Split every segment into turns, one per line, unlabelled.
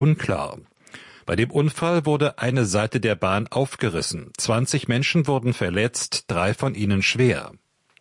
unklar. Bei dem Unfall wurde eine Seite der Bahn aufgerissen. 20 Menschen wurden verletzt, 3 von ihnen schwer.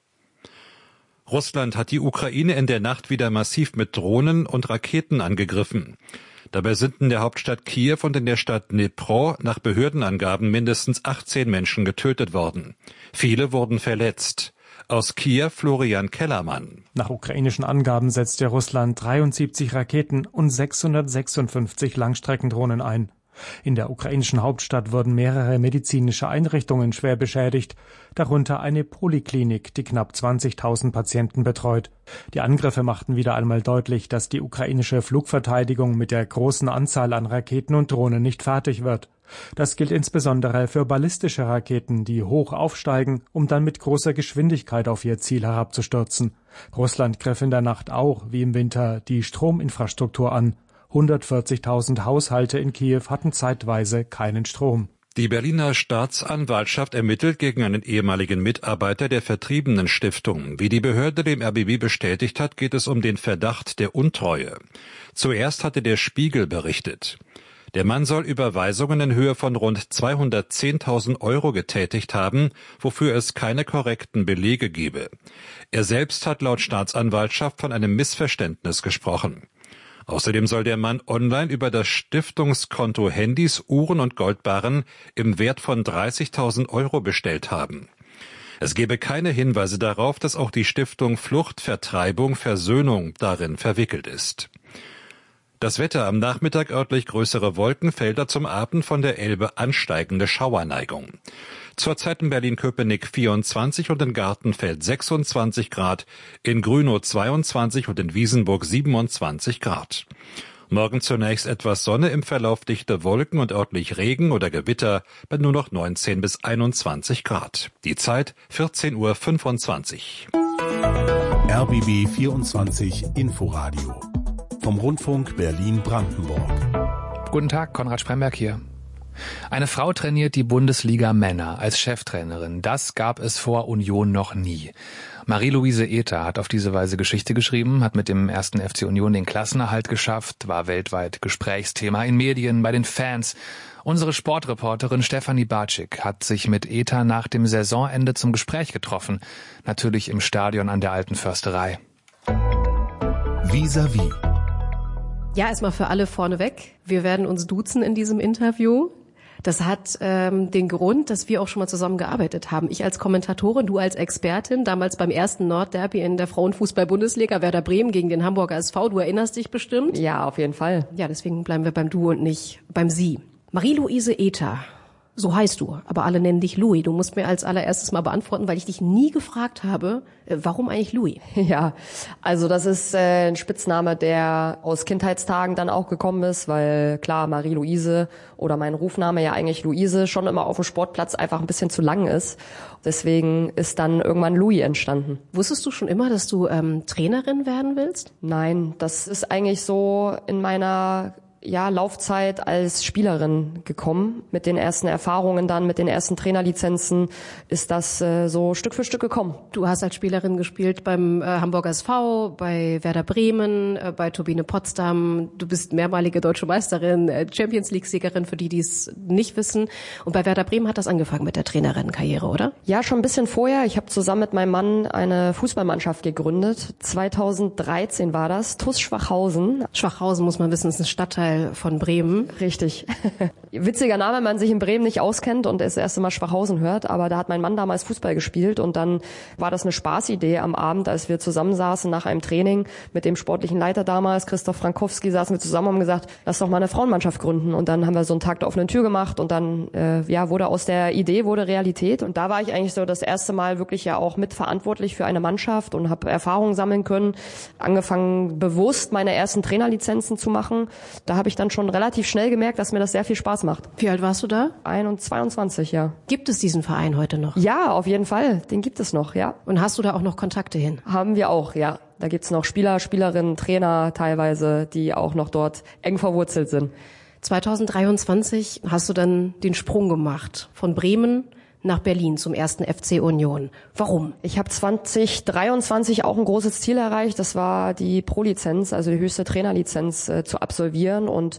Russland hat die Ukraine in der Nacht wieder massiv mit Drohnen und Raketen angegriffen. Dabei sind in der Hauptstadt Kiew und in der Stadt Dnipro nach Behördenangaben mindestens 18 Menschen getötet worden. Viele wurden verletzt. Aus Kiew Florian Kellermann.
Nach ukrainischen Angaben setzte Russland 73 Raketen und 656 Langstreckendrohnen ein. In der ukrainischen Hauptstadt wurden mehrere medizinische Einrichtungen schwer beschädigt, darunter eine Poliklinik, die knapp 20.000 Patienten betreut. Die Angriffe machten wieder einmal deutlich, dass die ukrainische Flugverteidigung mit der großen Anzahl an Raketen und Drohnen nicht fertig wird. Das gilt insbesondere für ballistische Raketen, die hoch aufsteigen, um dann mit großer Geschwindigkeit auf ihr Ziel herabzustürzen. Russland griff in der Nacht auch, wie im Winter, die Strominfrastruktur an. 140.000 Haushalte in Kiew hatten zeitweise keinen Strom.
Die Berliner Staatsanwaltschaft ermittelt gegen einen ehemaligen Mitarbeiter der Vertriebenen-Stiftung. Wie die Behörde dem RBB bestätigt hat, geht es um den Verdacht der Untreue. Zuerst hatte der Spiegel berichtet. Der Mann soll Überweisungen in Höhe von rund 210.000 Euro getätigt haben, wofür es keine korrekten Belege gebe. Er selbst hat laut Staatsanwaltschaft von einem Missverständnis gesprochen. Außerdem soll der Mann online über das Stiftungskonto Handys, Uhren und Goldbarren im Wert von 30.000 Euro bestellt haben. Es gebe keine Hinweise darauf, dass auch die Stiftung Flucht, Vertreibung, Versöhnung darin verwickelt ist. Das Wetter: am Nachmittag örtlich größere Wolkenfelder, zum Abend von der Elbe ansteigende Schauerneigung. Zurzeit in Berlin-Köpenick 24 und in Gartenfeld 26 Grad, in Grünow 22 und in Wiesenburg 27 Grad. Morgen zunächst etwas Sonne, im Verlauf dichte Wolken und örtlich Regen oder Gewitter bei nur noch 19 bis 21 Grad. Die Zeit 14:25 Uhr.
RBB 24 Inforadio vom Rundfunk Berlin-Brandenburg.
Guten Tag, Konrad Spremberg hier. Eine Frau trainiert die Bundesliga Männer als Cheftrainerin. Das gab es vor Union noch nie. Marie-Louise Ether hat auf diese Weise Geschichte geschrieben, hat mit dem 1. FC Union den Klassenerhalt geschafft, war weltweit Gesprächsthema in Medien, bei den Fans. Unsere Sportreporterin Stefanie Bartschik hat sich mit Ether nach dem Saisonende zum Gespräch getroffen. Natürlich im Stadion an der Alten Försterei.
Vis-à-vis.
Ja, erstmal für alle vorneweg. Wir werden uns duzen in diesem Interview. Das hat den Grund, dass wir auch schon mal zusammen gearbeitet haben. Ich als Kommentatorin, du als Expertin, damals beim ersten Nordderby in der Frauenfußball-Bundesliga, Werder Bremen gegen den Hamburger SV. Du erinnerst dich bestimmt?
Ja, auf jeden Fall.
Ja, deswegen bleiben wir beim Du und nicht beim Sie. Marie-Louise Ether, so heißt du, aber alle nennen dich Louis. Du musst mir als allererstes mal beantworten, weil ich dich nie gefragt habe, warum eigentlich Louis?
Ja, also das ist ein Spitzname, der aus Kindheitstagen dann auch gekommen ist, weil klar, Marie-Louise oder mein Rufname ja eigentlich Luise schon immer auf dem Sportplatz einfach ein bisschen zu lang ist. Deswegen ist dann irgendwann Louis entstanden.
Wusstest du schon immer, dass du Trainerin werden willst?
Nein, das ist eigentlich so in meiner Laufzeit als Spielerin gekommen. Mit den ersten Erfahrungen dann, mit den ersten Trainerlizenzen ist das so Stück für Stück gekommen.
Du hast als Spielerin gespielt beim Hamburger SV, bei Werder Bremen, bei Turbine Potsdam. Du bist mehrmalige deutsche Meisterin, Champions League-Siegerin, für die es nicht wissen. Und bei Werder Bremen hat das angefangen mit der Trainerinnenkarriere, oder?
Ja, schon ein bisschen vorher. Ich habe zusammen mit meinem Mann eine Fußballmannschaft gegründet. 2013 war das, TuS Schwachhausen.
Schwachhausen, muss man wissen, ist ein Stadtteil von Bremen.
Richtig. Witziger Name, wenn man sich in Bremen nicht auskennt und das erste Mal Schwachhausen hört, aber da hat mein Mann damals Fußball gespielt und dann war das eine Spaßidee am Abend, als wir zusammensaßen nach einem Training mit dem sportlichen Leiter damals, Christoph Frankowski, saßen wir zusammen und haben gesagt, lass doch mal eine Frauenmannschaft gründen, und dann haben wir so einen Tag der offenen Tür gemacht und dann wurde aus der Idee wurde Realität, und da war ich eigentlich so das erste Mal wirklich ja auch mitverantwortlich für eine Mannschaft und habe Erfahrungen sammeln können, angefangen bewusst meine ersten Trainerlizenzen zu machen. Da habe ich dann schon relativ schnell gemerkt, dass mir das sehr viel Spaß macht.
Wie alt warst du da?
22, ja.
Gibt es diesen Verein heute noch?
Ja, auf jeden Fall. Den gibt es noch, ja.
Und hast du da auch noch Kontakte hin?
Haben wir auch, ja. Da gibt's noch Spieler, Spielerinnen, Trainer teilweise, die auch noch dort eng verwurzelt sind.
2023 hast du dann den Sprung gemacht von Bremen nach Berlin zum 1. FC Union. Warum?
Ich habe 2023 auch ein großes Ziel erreicht. Das war die Pro-Lizenz, also die höchste Trainerlizenz zu absolvieren, und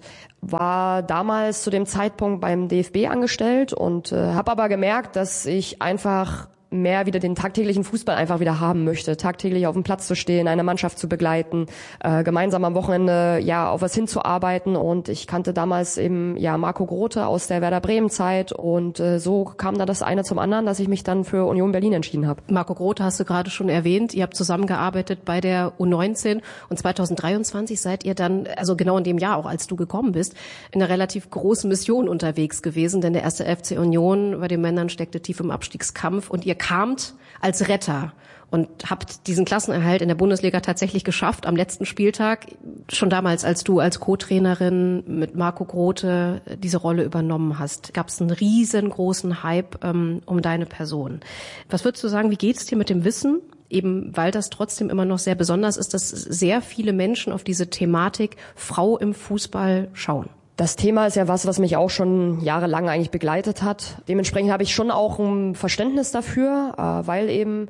war damals zu dem Zeitpunkt beim DFB angestellt und habe aber gemerkt, dass ich einfach mehr wieder den tagtäglichen Fußball einfach wieder haben möchte, tagtäglich auf dem Platz zu stehen, eine Mannschaft zu begleiten, gemeinsam am Wochenende auf was hinzuarbeiten. Und ich kannte damals eben Marco Grote aus der Werder Bremen Zeit, und so kam da das eine zum anderen, dass ich mich dann für Union Berlin entschieden habe.
Marco Grote hast du gerade schon erwähnt. Ihr habt zusammengearbeitet bei der U19 und 2023 seid ihr dann, also genau in dem Jahr auch, als du gekommen bist, in einer relativ großen Mission unterwegs gewesen, denn der 1. FC Union bei den Männern steckte tief im Abstiegskampf und ihr kamt als Retter und habt diesen Klassenerhalt in der Bundesliga tatsächlich geschafft am letzten Spieltag. Schon damals, als du als Co-Trainerin mit Marco Grote diese Rolle übernommen hast, gab es einen riesengroßen Hype um deine Person. Was würdest du sagen, wie geht's dir mit dem Wissen? Eben weil das trotzdem immer noch sehr besonders ist, dass sehr viele Menschen auf diese Thematik Frau im Fußball schauen.
Das Thema ist ja was mich auch schon jahrelang eigentlich begleitet hat. Dementsprechend habe ich schon auch ein Verständnis dafür, weil eben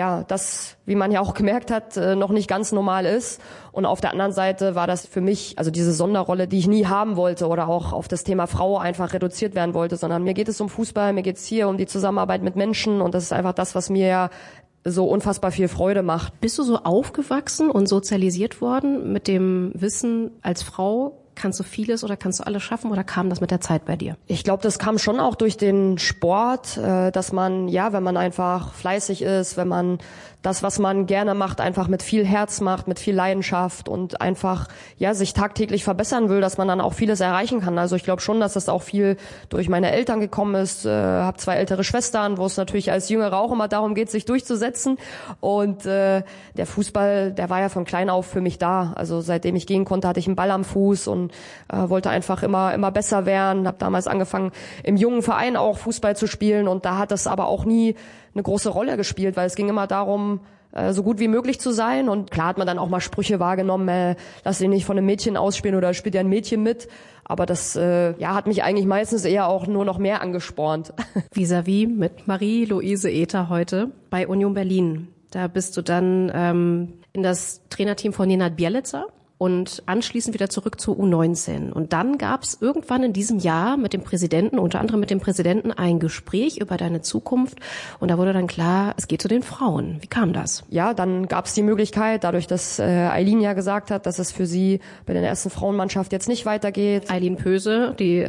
das, wie man ja auch gemerkt hat, noch nicht ganz normal ist. Und auf der anderen Seite war das für mich, also diese Sonderrolle, die ich nie haben wollte oder auch auf das Thema Frau einfach reduziert werden wollte, sondern mir geht es um Fußball, mir geht es hier um die Zusammenarbeit mit Menschen, und das ist einfach das, was mir ja so unfassbar viel Freude macht.
Bist du so aufgewachsen und sozialisiert worden mit dem Wissen, als Frau kannst du vieles oder kannst du alles schaffen, oder kam das mit der Zeit bei dir?
Ich glaube, das kam schon auch durch den Sport, dass man, wenn man einfach fleißig ist, wenn man das, was man gerne macht, einfach mit viel Herz macht, mit viel Leidenschaft und einfach sich tagtäglich verbessern will, dass man dann auch vieles erreichen kann. Also ich glaube schon, dass das auch viel durch meine Eltern gekommen ist. Habe 2 ältere Schwestern, wo es natürlich als Jüngere auch immer darum geht, sich durchzusetzen. Und der Fußball, der war ja von klein auf für mich da. Also seitdem ich gehen konnte, hatte ich einen Ball am Fuß und wollte einfach immer besser werden. Habe damals angefangen, im jungen Verein auch Fußball zu spielen, und da hat das aber auch nie eine große Rolle gespielt, weil es ging immer darum, so gut wie möglich zu sein. Und klar hat man dann auch mal Sprüche wahrgenommen, lass dich nicht von einem Mädchen ausspielen oder spielt ja ein Mädchen mit. Aber das hat mich eigentlich meistens eher auch nur noch mehr angespornt.
Vis-à-vis mit Marie-Louise Ether heute bei Union Berlin. Da bist du dann in das Trainerteam von Nenad Bjelica und anschließend wieder zurück zur U19. Und dann gab es irgendwann in diesem Jahr mit dem Präsidenten, unter anderem mit dem Präsidenten, ein Gespräch über deine Zukunft. Und da wurde dann klar, es geht zu den Frauen. Wie kam das?
Ja, dann gab es die Möglichkeit, dadurch, dass Eileen ja gesagt hat, dass es für sie bei der ersten Frauenmannschaft jetzt nicht weitergeht.
Eileen Pöse, die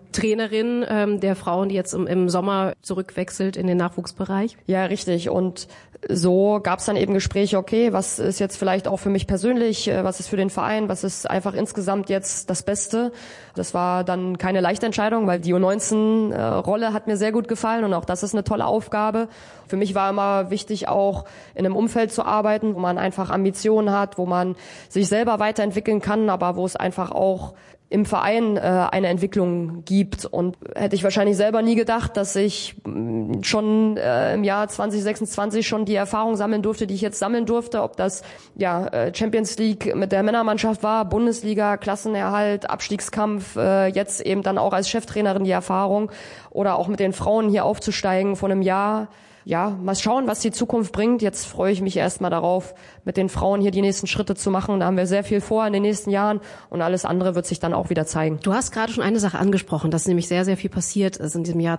Trainerin der Frauen, die jetzt im Sommer zurückwechselt in den Nachwuchsbereich.
Ja, richtig. Und so gab es dann eben Gespräche, okay, was ist jetzt vielleicht auch für mich persönlich, was ist für den Verein, was ist einfach insgesamt jetzt das Beste. Das war dann keine leichte Entscheidung, weil die U19-Rolle hat mir sehr gut gefallen, und auch das ist eine tolle Aufgabe. Für mich war immer wichtig, auch in einem Umfeld zu arbeiten, wo man einfach Ambitionen hat, wo man sich selber weiterentwickeln kann, aber wo es einfach auch im Verein eine Entwicklung gibt. Und hätte ich wahrscheinlich selber nie gedacht, dass ich schon im Jahr 2026 schon die Erfahrung sammeln durfte, die ich jetzt sammeln durfte. Ob das Champions League mit der Männermannschaft war, Bundesliga, Klassenerhalt, Abstiegskampf, jetzt eben dann auch als Cheftrainerin die Erfahrung, oder auch mit den Frauen hier aufzusteigen von einem Jahr. Ja, mal schauen, was die Zukunft bringt. Jetzt freue ich mich erstmal darauf, mit den Frauen hier die nächsten Schritte zu machen. Da haben wir sehr viel vor in den nächsten Jahren, und alles andere wird sich dann auch wieder zeigen.
Du hast gerade schon eine Sache angesprochen, dass nämlich sehr, sehr viel passiert ist in diesem Jahr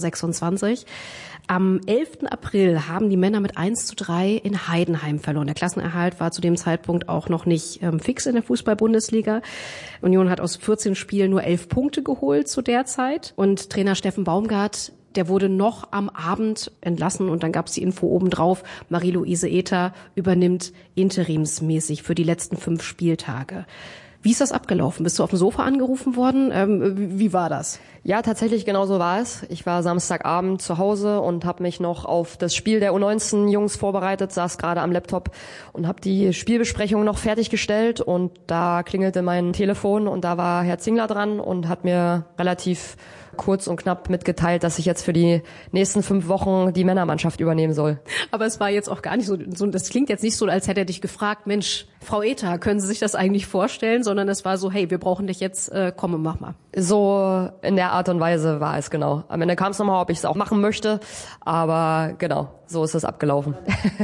2026. Am 11. April haben die Männer mit 1:3 in Heidenheim verloren. Der Klassenerhalt war zu dem Zeitpunkt auch noch nicht fix in der Fußball-Bundesliga. Union hat aus 14 Spielen nur 11 Punkte geholt zu der Zeit. Und Trainer Steffen Baumgart, der wurde noch am Abend entlassen, und dann gab es die Info obendrauf, Marie-Louise Ether übernimmt interimsmäßig für die letzten 5 Spieltage. Wie ist das abgelaufen? Bist du auf dem Sofa angerufen worden? Wie war das?
Ja, tatsächlich genau so war es. Ich war Samstagabend zu Hause und habe mich noch auf das Spiel der U19-Jungs vorbereitet, saß gerade am Laptop und habe die Spielbesprechung noch fertiggestellt, und da klingelte mein Telefon und da war Herr Zingler dran und hat mir relativ kurz und knapp mitgeteilt, dass ich jetzt für die nächsten 5 Wochen die Männermannschaft übernehmen soll.
Aber es war jetzt auch gar nicht so, das klingt jetzt nicht so, als hätte er dich gefragt, Mensch, Frau Ether, können Sie sich das eigentlich vorstellen? Sondern es war so, hey, wir brauchen dich jetzt, komm und mach mal.
So in der Art und Weise war es, genau. Am Ende kam es nochmal, ob ich es auch machen möchte, aber genau, so ist es abgelaufen.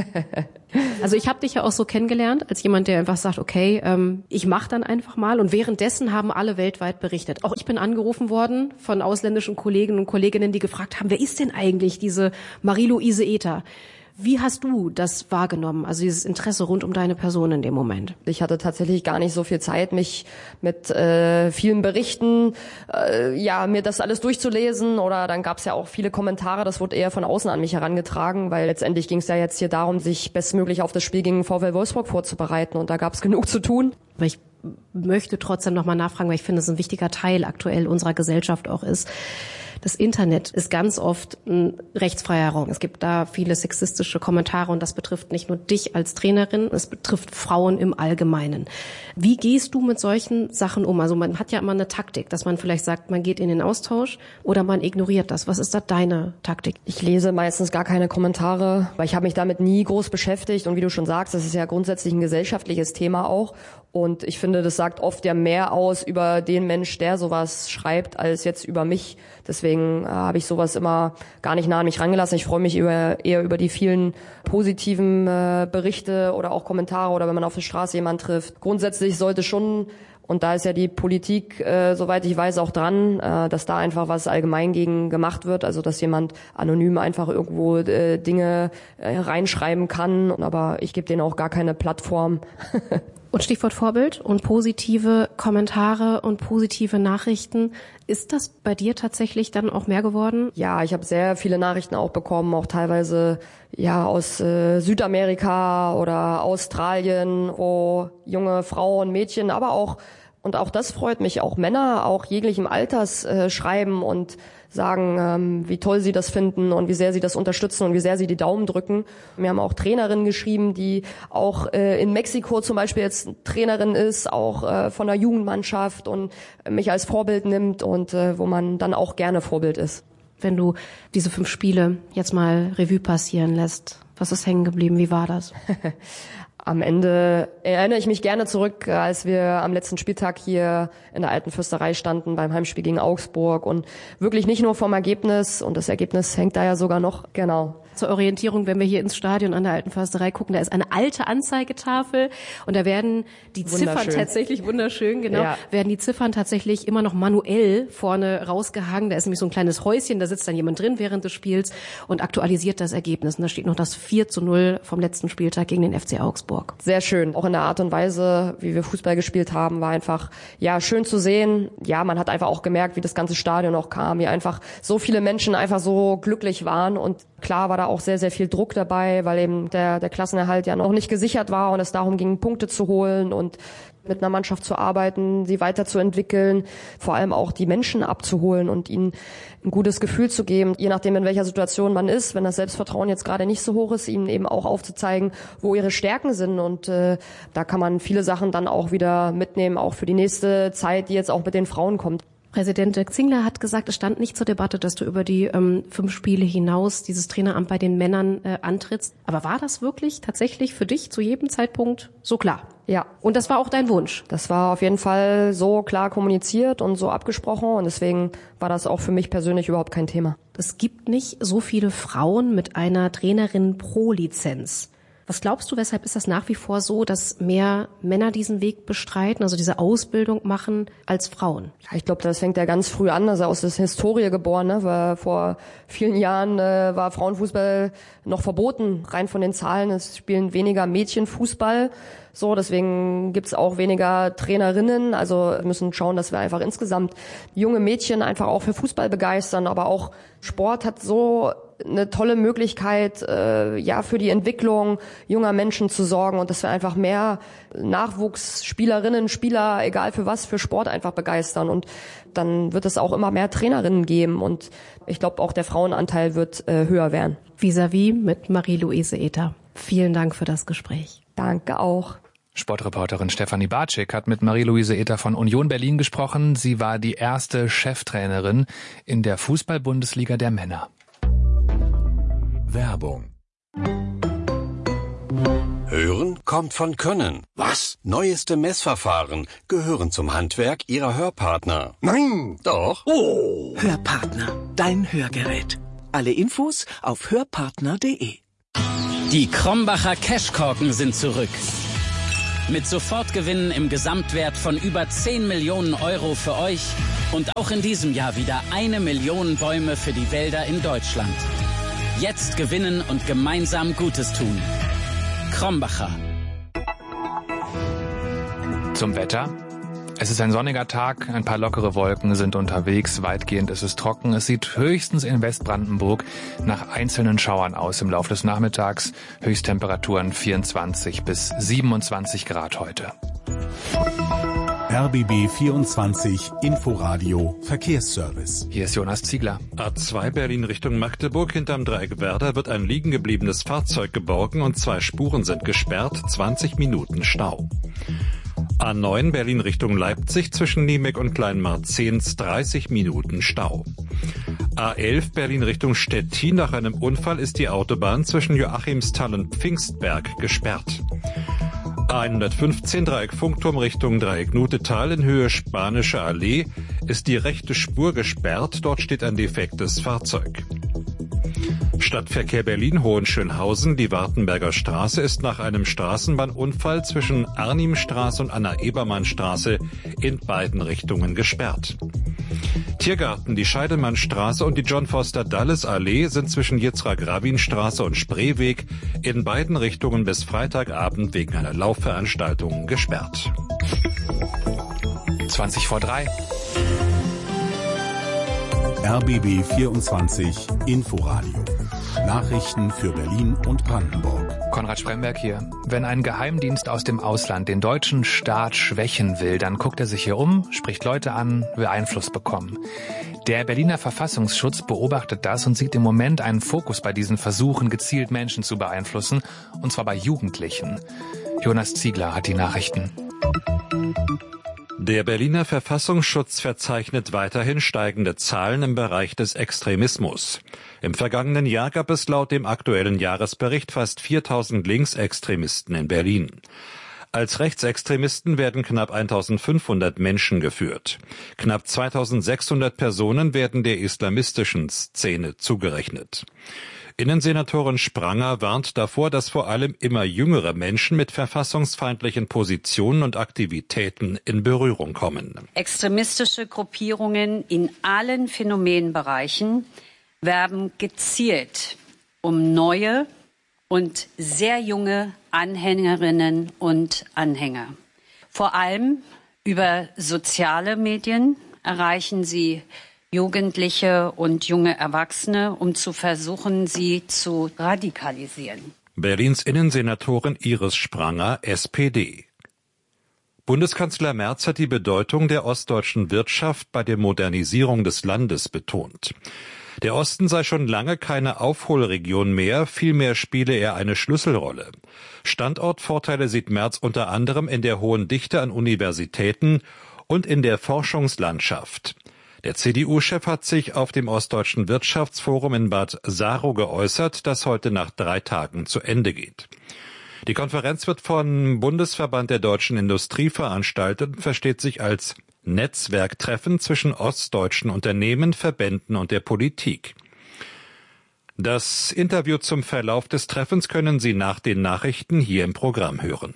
Also ich habe dich ja auch so kennengelernt, als jemand, der einfach sagt, okay, ich mache dann einfach mal. Und währenddessen haben alle weltweit berichtet. Auch ich bin angerufen worden von ausländischen Kollegen und Kolleginnen, die gefragt haben, wer ist denn eigentlich diese Marie-Louise Ether? Wie hast du das wahrgenommen, also dieses Interesse rund um deine Person in dem Moment?
Ich hatte tatsächlich gar nicht so viel Zeit, mich mit vielen Berichten, mir das alles durchzulesen. Oder dann gab es ja auch viele Kommentare, das wurde eher von außen an mich herangetragen, weil letztendlich ging es ja jetzt hier darum, sich bestmöglich auf das Spiel gegen VfL Wolfsburg vorzubereiten. Und da gab es genug zu tun.
Aber ich möchte trotzdem nochmal nachfragen, weil ich finde, es ein wichtiger Teil aktuell unserer Gesellschaft auch ist. Das Internet ist ganz oft ein rechtsfreier Raum. Es gibt da viele sexistische Kommentare und das betrifft nicht nur dich als Trainerin, es betrifft Frauen im Allgemeinen. Wie gehst du mit solchen Sachen um? Also man hat ja immer eine Taktik, dass man vielleicht sagt, man geht in den Austausch oder man ignoriert das. Was ist da deine Taktik?
Ich lese meistens gar keine Kommentare, weil ich habe mich damit nie groß beschäftigt. Und wie du schon sagst, das ist ja grundsätzlich ein gesellschaftliches Thema auch. Und ich finde, das sagt oft ja mehr aus über den Mensch, der sowas schreibt, als jetzt über mich. Deswegen habe ich sowas immer gar nicht nah an mich rangelassen. Ich freue mich eher über die vielen positiven Berichte oder auch Kommentare oder wenn man auf der Straße jemanden trifft. Grundsätzlich sollte schon, und da ist ja die Politik, soweit ich weiß, auch dran, dass da einfach was allgemein gegen gemacht wird. Also dass jemand anonym einfach irgendwo Dinge reinschreiben kann. Aber ich gebe denen auch gar keine Plattform.
Und Stichwort Vorbild und positive Kommentare und positive Nachrichten. Ist das bei dir tatsächlich dann auch mehr geworden?
Ja, ich habe sehr viele Nachrichten auch bekommen, auch teilweise aus Südamerika oder Australien, wo junge Frauen, Mädchen, aber auch, und auch das freut mich, auch Männer, auch jeglichem Alters schreiben und sagen, wie toll sie das finden und wie sehr sie das unterstützen und wie sehr sie die Daumen drücken. Wir haben auch Trainerinnen geschrieben, die auch in Mexiko zum Beispiel jetzt Trainerin ist, auch von der Jugendmannschaft und mich als Vorbild nimmt und wo man dann auch gerne Vorbild ist.
Wenn du diese 5 Spiele jetzt mal Revue passieren lässt, was ist hängen geblieben? Wie war das?
Am Ende erinnere ich mich gerne zurück, als wir am letzten Spieltag hier in der Alten Fürsterei standen beim Heimspiel gegen Augsburg und wirklich nicht nur vom Ergebnis, und das Ergebnis hängt da ja sogar noch, genau.
Zur Orientierung, wenn wir hier ins Stadion an der Alten Försterei gucken, da ist eine alte Anzeigetafel und da werden die Ziffern tatsächlich, wunderschön, genau, werden die Ziffern tatsächlich immer noch manuell vorne rausgehangen. Da ist nämlich so ein kleines Häuschen, da sitzt dann jemand drin während des Spiels und aktualisiert das Ergebnis. Und da steht noch das 4:0 vom letzten Spieltag gegen den FC Augsburg.
Sehr schön. Auch in der Art und Weise, wie wir Fußball gespielt haben, war einfach, schön zu sehen. Ja, man hat einfach auch gemerkt, wie das ganze Stadion auch kam, wie einfach so viele Menschen einfach so glücklich waren und klar war da auch sehr, sehr viel Druck dabei, weil eben der Klassenerhalt ja noch nicht gesichert war und es darum ging, Punkte zu holen und mit einer Mannschaft zu arbeiten, sie weiterzuentwickeln, vor allem auch die Menschen abzuholen und ihnen ein gutes Gefühl zu geben, je nachdem, in welcher Situation man ist, wenn das Selbstvertrauen jetzt gerade nicht so hoch ist, ihnen eben auch aufzuzeigen, wo ihre Stärken sind und da kann man viele Sachen dann auch wieder mitnehmen, auch für die nächste Zeit, die jetzt auch mit den Frauen kommt.
Präsident Dirk Zingler hat gesagt, es stand nicht zur Debatte, dass du über die 5 Spiele hinaus dieses Traineramt bei den Männern antrittst. Aber war das wirklich tatsächlich für dich zu jedem Zeitpunkt so klar?
Ja.
Und das war auch dein Wunsch?
Das war auf jeden Fall so klar kommuniziert und so abgesprochen und deswegen war das auch für mich persönlich überhaupt kein Thema.
Es gibt nicht so viele Frauen mit einer Trainerin pro Lizenz. Was glaubst du, weshalb ist das nach wie vor so, dass mehr Männer diesen Weg bestreiten, also diese Ausbildung machen, als Frauen?
Ja, ich glaube, das fängt ja ganz früh an, also aus der Historie geboren, ne? Weil vor vielen Jahren war Frauenfußball noch verboten, rein von den Zahlen. Es spielen weniger Mädchen Fußball. So, deswegen gibt's auch weniger Trainerinnen. Also wir müssen schauen, dass wir einfach insgesamt junge Mädchen einfach auch für Fußball begeistern. Aber auch Sport hat so eine tolle Möglichkeit, für die Entwicklung junger Menschen zu sorgen und dass wir einfach mehr Nachwuchsspielerinnen, Spieler, egal für was, für Sport einfach begeistern. Und dann wird es auch immer mehr Trainerinnen geben und ich glaube auch der Frauenanteil wird höher werden.
Vis-à-vis mit Marie-Louise Ether. Vielen Dank für das Gespräch.
Danke auch.
Sportreporterin Stefanie Bartschik hat mit Marie-Louise Ether von Union Berlin gesprochen. Sie war die erste Cheftrainerin in der Fußball-Bundesliga der Männer.
Werbung.
Hören kommt von Können. Was? Neueste Messverfahren gehören zum Handwerk Ihrer Hörpartner.
Nein!
Doch.
Oh! Hörpartner, dein Hörgerät. Alle Infos auf hörpartner.de.
Die Krombacher Cashkorken sind zurück. Mit Sofortgewinnen im Gesamtwert von über 10 Millionen Euro für euch und auch in diesem Jahr wieder 1 Million Bäume für die Wälder in Deutschland. Jetzt gewinnen und gemeinsam Gutes tun. Krombacher.
Zum Wetter. Es ist ein sonniger Tag, ein paar lockere Wolken sind unterwegs, weitgehend ist es trocken. Es sieht höchstens in Westbrandenburg nach einzelnen Schauern aus im Laufe des Nachmittags. Höchsttemperaturen 24 bis 27 Grad heute.
RBB 24 Inforadio Verkehrsservice.
Hier ist Jonas Ziegler.
A2 Berlin Richtung Magdeburg hinterm Dreieck Werder wird ein liegen gebliebenes Fahrzeug geborgen und 2 Spuren sind gesperrt, 20 Minuten Stau. A9 Berlin Richtung Leipzig zwischen Niemek und Kleinmarzens 30 Minuten Stau. A11 Berlin Richtung Stettin nach einem Unfall ist die Autobahn zwischen Joachimsthal und Pfingstberg gesperrt. A115 Dreieck Funkturm Richtung Dreieck Nutetal in Höhe Spanische Allee ist die rechte Spur gesperrt, dort steht ein defektes Fahrzeug. Stadtverkehr Berlin Hohenschönhausen, die Wartenberger Straße ist nach einem Straßenbahnunfall zwischen Arnimstraße und Anna-Ebermann-Straße in beiden Richtungen gesperrt. Tiergarten, die Scheidemannstraße und die John-Foster-Dulles-Allee sind zwischen Yitzhak-Rabin-Straße und Spreeweg in beiden Richtungen bis Freitagabend wegen einer Laufveranstaltung gesperrt.
3:20.
RBB 24 Inforadio. Nachrichten für Berlin und Brandenburg.
Konrad Spremberg hier. Wenn ein Geheimdienst aus dem Ausland den deutschen Staat schwächen will, dann guckt er sich hier um, spricht Leute an, will Einfluss bekommen. Der Berliner Verfassungsschutz beobachtet das und sieht im Moment einen Fokus bei diesen Versuchen, gezielt Menschen zu beeinflussen, und zwar bei Jugendlichen. Jonas Ziegler hat die Nachrichten.
Der Berliner Verfassungsschutz verzeichnet weiterhin steigende Zahlen im Bereich des Extremismus. Im vergangenen Jahr gab es laut dem aktuellen Jahresbericht fast 4000 Linksextremisten in Berlin. Als Rechtsextremisten werden knapp 1500 Menschen geführt. Knapp 2600 Personen werden der islamistischen Szene zugerechnet. Innensenatorin Spranger warnt davor, dass vor allem immer jüngere Menschen mit verfassungsfeindlichen Positionen und Aktivitäten in Berührung kommen.
Extremistische Gruppierungen in allen Phänomenbereichen werben gezielt um neue und sehr junge Anhängerinnen und Anhänger. Vor allem über soziale Medien erreichen sie Jugendliche und junge Erwachsene, um zu versuchen, sie zu radikalisieren.
Berlins Innensenatorin Iris Spranger, SPD. Bundeskanzler Merz hat die Bedeutung der ostdeutschen Wirtschaft bei der Modernisierung des Landes betont. Der Osten sei schon lange keine Aufholregion mehr, vielmehr spiele er eine Schlüsselrolle. Standortvorteile sieht Merz unter anderem in der hohen Dichte an Universitäten und in der Forschungslandschaft. Der CDU-Chef hat sich auf dem Ostdeutschen Wirtschaftsforum in Bad Saro geäußert, das heute nach 3 Tagen zu Ende geht. Die Konferenz wird vom Bundesverband der deutschen Industrie veranstaltet und versteht sich als Netzwerktreffen zwischen ostdeutschen Unternehmen, Verbänden und der Politik. Das Interview zum Verlauf des Treffens können Sie nach den Nachrichten hier im Programm hören.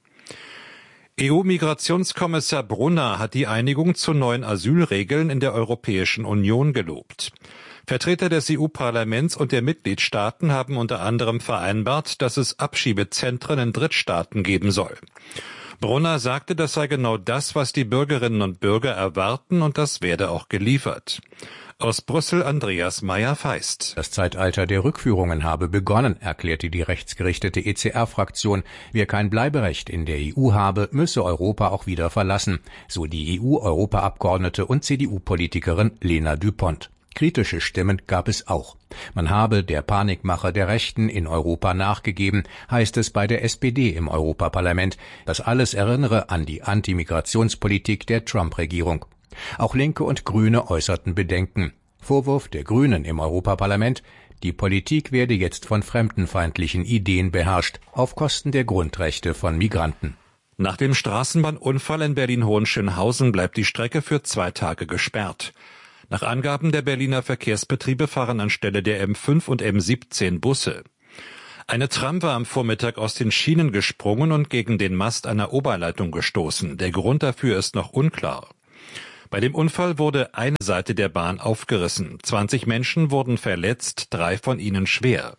EU-Migrationskommissar Brunner hat die Einigung zu neuen Asylregeln in der Europäischen Union gelobt. Vertreter des EU-Parlaments und der Mitgliedstaaten haben unter anderem vereinbart, dass es Abschiebezentren in Drittstaaten geben soll. Brunner sagte, das sei genau das, was die Bürgerinnen und Bürger erwarten, und das werde auch geliefert. Aus Brüssel Andreas Meyer-Feist.
Das Zeitalter der Rückführungen habe begonnen, erklärte die rechtsgerichtete ECR-Fraktion. Wer kein Bleiberecht in der EU habe, müsse Europa auch wieder verlassen, so die EU-Europaabgeordnete und CDU-Politikerin Lena Düpont. Kritische Stimmen gab es auch. Man habe der Panikmache der Rechten in Europa nachgegeben, heißt es bei der SPD im Europaparlament. Das alles erinnere an die Antimigrationspolitik der Trump-Regierung. Auch Linke und Grüne äußerten Bedenken. Vorwurf der Grünen im Europaparlament: Die Politik werde jetzt von fremdenfeindlichen Ideen beherrscht, auf Kosten der Grundrechte von Migranten.
Nach dem Straßenbahnunfall in Berlin-Hohenschönhausen bleibt die Strecke für 2 Tage gesperrt. Nach Angaben der Berliner Verkehrsbetriebe fahren anstelle der M5 und M17 Busse. Eine Tram war am Vormittag aus den Schienen gesprungen und gegen den Mast einer Oberleitung gestoßen. Der Grund dafür ist noch unklar. Bei dem Unfall wurde eine Seite der Bahn aufgerissen. 20 Menschen wurden verletzt, 3 von ihnen schwer.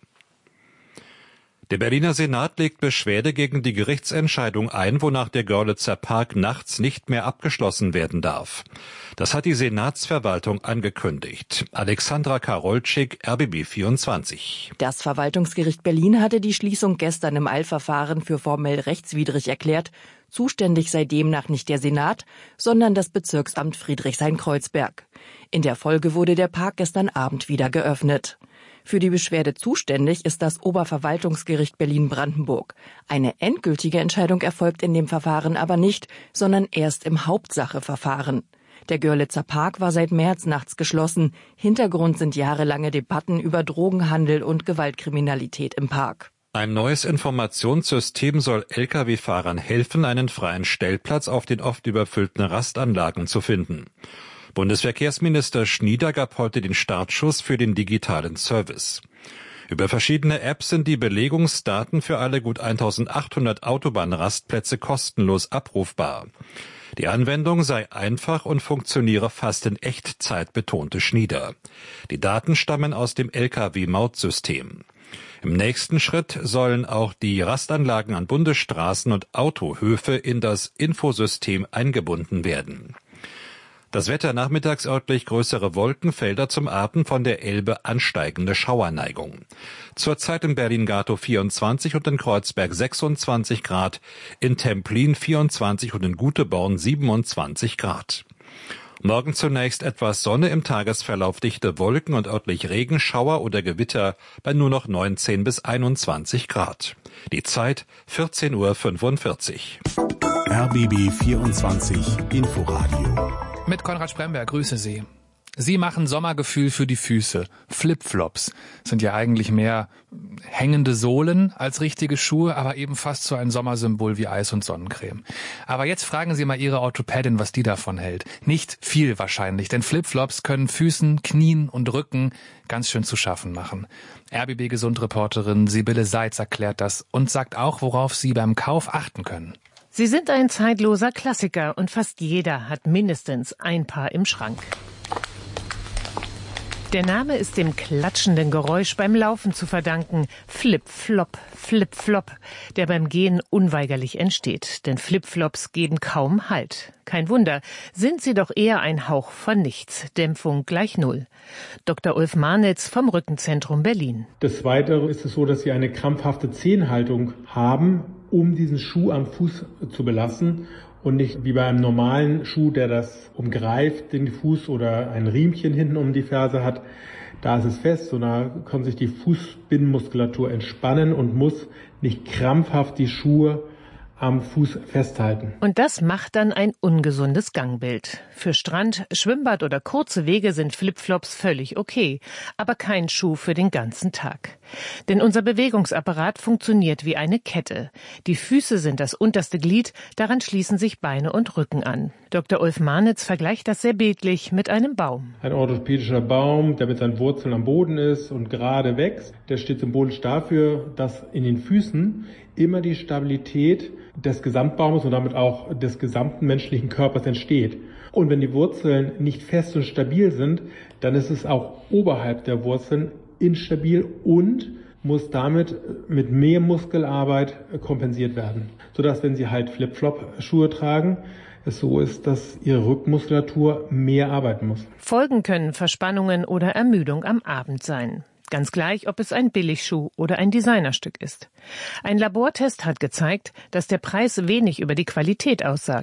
Der Berliner Senat legt Beschwerde gegen die Gerichtsentscheidung ein, wonach der Görlitzer Park nachts nicht mehr abgeschlossen werden darf. Das hat die Senatsverwaltung angekündigt. Alexandra Karolczyk, RBB 24.
Das Verwaltungsgericht Berlin hatte die Schließung gestern im Eilverfahren für formell rechtswidrig erklärt. Zuständig sei demnach nicht der Senat, sondern das Bezirksamt Friedrichshain-Kreuzberg. In der Folge wurde der Park gestern Abend wieder geöffnet. Für die Beschwerde zuständig ist das Oberverwaltungsgericht Berlin-Brandenburg. Eine endgültige Entscheidung erfolgt in dem Verfahren aber nicht, sondern erst im Hauptsacheverfahren. Der Görlitzer Park war seit März nachts geschlossen. Hintergrund sind jahrelange Debatten über Drogenhandel und Gewaltkriminalität im Park.
Ein neues Informationssystem soll Lkw-Fahrern helfen, einen freien Stellplatz auf den oft überfüllten Rastanlagen zu finden. Bundesverkehrsminister Schnieder gab heute den Startschuss für den digitalen Service. Über verschiedene Apps sind die Belegungsdaten für alle gut 1800 Autobahnrastplätze kostenlos abrufbar. Die Anwendung sei einfach und funktioniere fast in Echtzeit, betonte Schnieder. Die Daten stammen aus dem Lkw-Mautsystem. Im nächsten Schritt sollen auch die Rastanlagen an Bundesstraßen und Autohöfe in das Infosystem eingebunden werden. Das Wetter: nachmittags örtlich größere Wolkenfelder, zum Abend von der Elbe ansteigende Schauerneigung. Zurzeit in Berlin-Gatow 24 und in Kreuzberg 26 Grad, in Templin 24 und in Guteborn 27 Grad. Morgen zunächst etwas Sonne, im Tagesverlauf dichte Wolken und örtlich Regenschauer oder Gewitter bei nur noch 19 bis 21 Grad. Die Zeit 14:45 Uhr.
RBB 24 Inforadio.
Mit Konrad Spremberg, grüße Sie. Sie machen Sommergefühl für die Füße. Flipflops sind ja eigentlich mehr hängende Sohlen als richtige Schuhe, aber eben fast so ein Sommersymbol wie Eis und Sonnencreme. Aber jetzt fragen Sie mal Ihre Orthopädin, was die davon hält. Nicht viel wahrscheinlich, denn Flipflops können Füßen, Knien und Rücken ganz schön zu schaffen machen. RBB-Gesundreporterin Sibylle Seitz erklärt das und sagt auch, worauf Sie beim Kauf achten können.
Sie sind ein zeitloser Klassiker und fast jeder hat mindestens ein Paar im Schrank. Der Name ist dem klatschenden Geräusch beim Laufen zu verdanken. Flip-Flop, Flip-Flop, der beim Gehen unweigerlich entsteht. Denn Flipflops geben kaum Halt. Kein Wunder, sind sie doch eher ein Hauch von nichts. Dämpfung gleich 0. Dr. Ulf Marnitz vom Rückenzentrum Berlin.
Des Weiteren ist es so, dass sie eine krampfhafte Zehenhaltung haben, um diesen Schuh am Fuß zu belassen und nicht wie bei einem normalen Schuh, der das umgreift, den Fuß, oder ein Riemchen hinten um die Ferse hat. Da ist es fest, und da kann sich die Fußbinnenmuskulatur entspannen und muss nicht krampfhaft die Schuhe am Fuß festhalten.
Und das macht dann ein ungesundes Gangbild. Für Strand, Schwimmbad oder kurze Wege sind Flipflops völlig okay, aber kein Schuh für den ganzen Tag. Denn unser Bewegungsapparat funktioniert wie eine Kette. Die Füße sind das unterste Glied, daran schließen sich Beine und Rücken an. Dr. Ulf Marnitz vergleicht das sehr bildlich mit einem Baum.
Ein orthopädischer Baum, der mit seinen Wurzeln am Boden ist und gerade wächst, der steht symbolisch dafür, dass in den Füßen immer die Stabilität des Gesamtbaumes und damit auch des gesamten menschlichen Körpers entsteht. Und wenn die Wurzeln nicht fest und stabil sind, dann ist es auch oberhalb der Wurzeln instabil und muss damit mit mehr Muskelarbeit kompensiert werden. Sodass, wenn Sie halt Flip-Flop-Schuhe tragen, es so ist, dass Ihre Rückenmuskulatur mehr arbeiten muss.
Folgen können Verspannungen oder Ermüdung am Abend sein. Ganz gleich, ob es ein Billigschuh oder ein Designerstück ist. Ein Labortest hat gezeigt, dass der Preis wenig über die Qualität aussagt.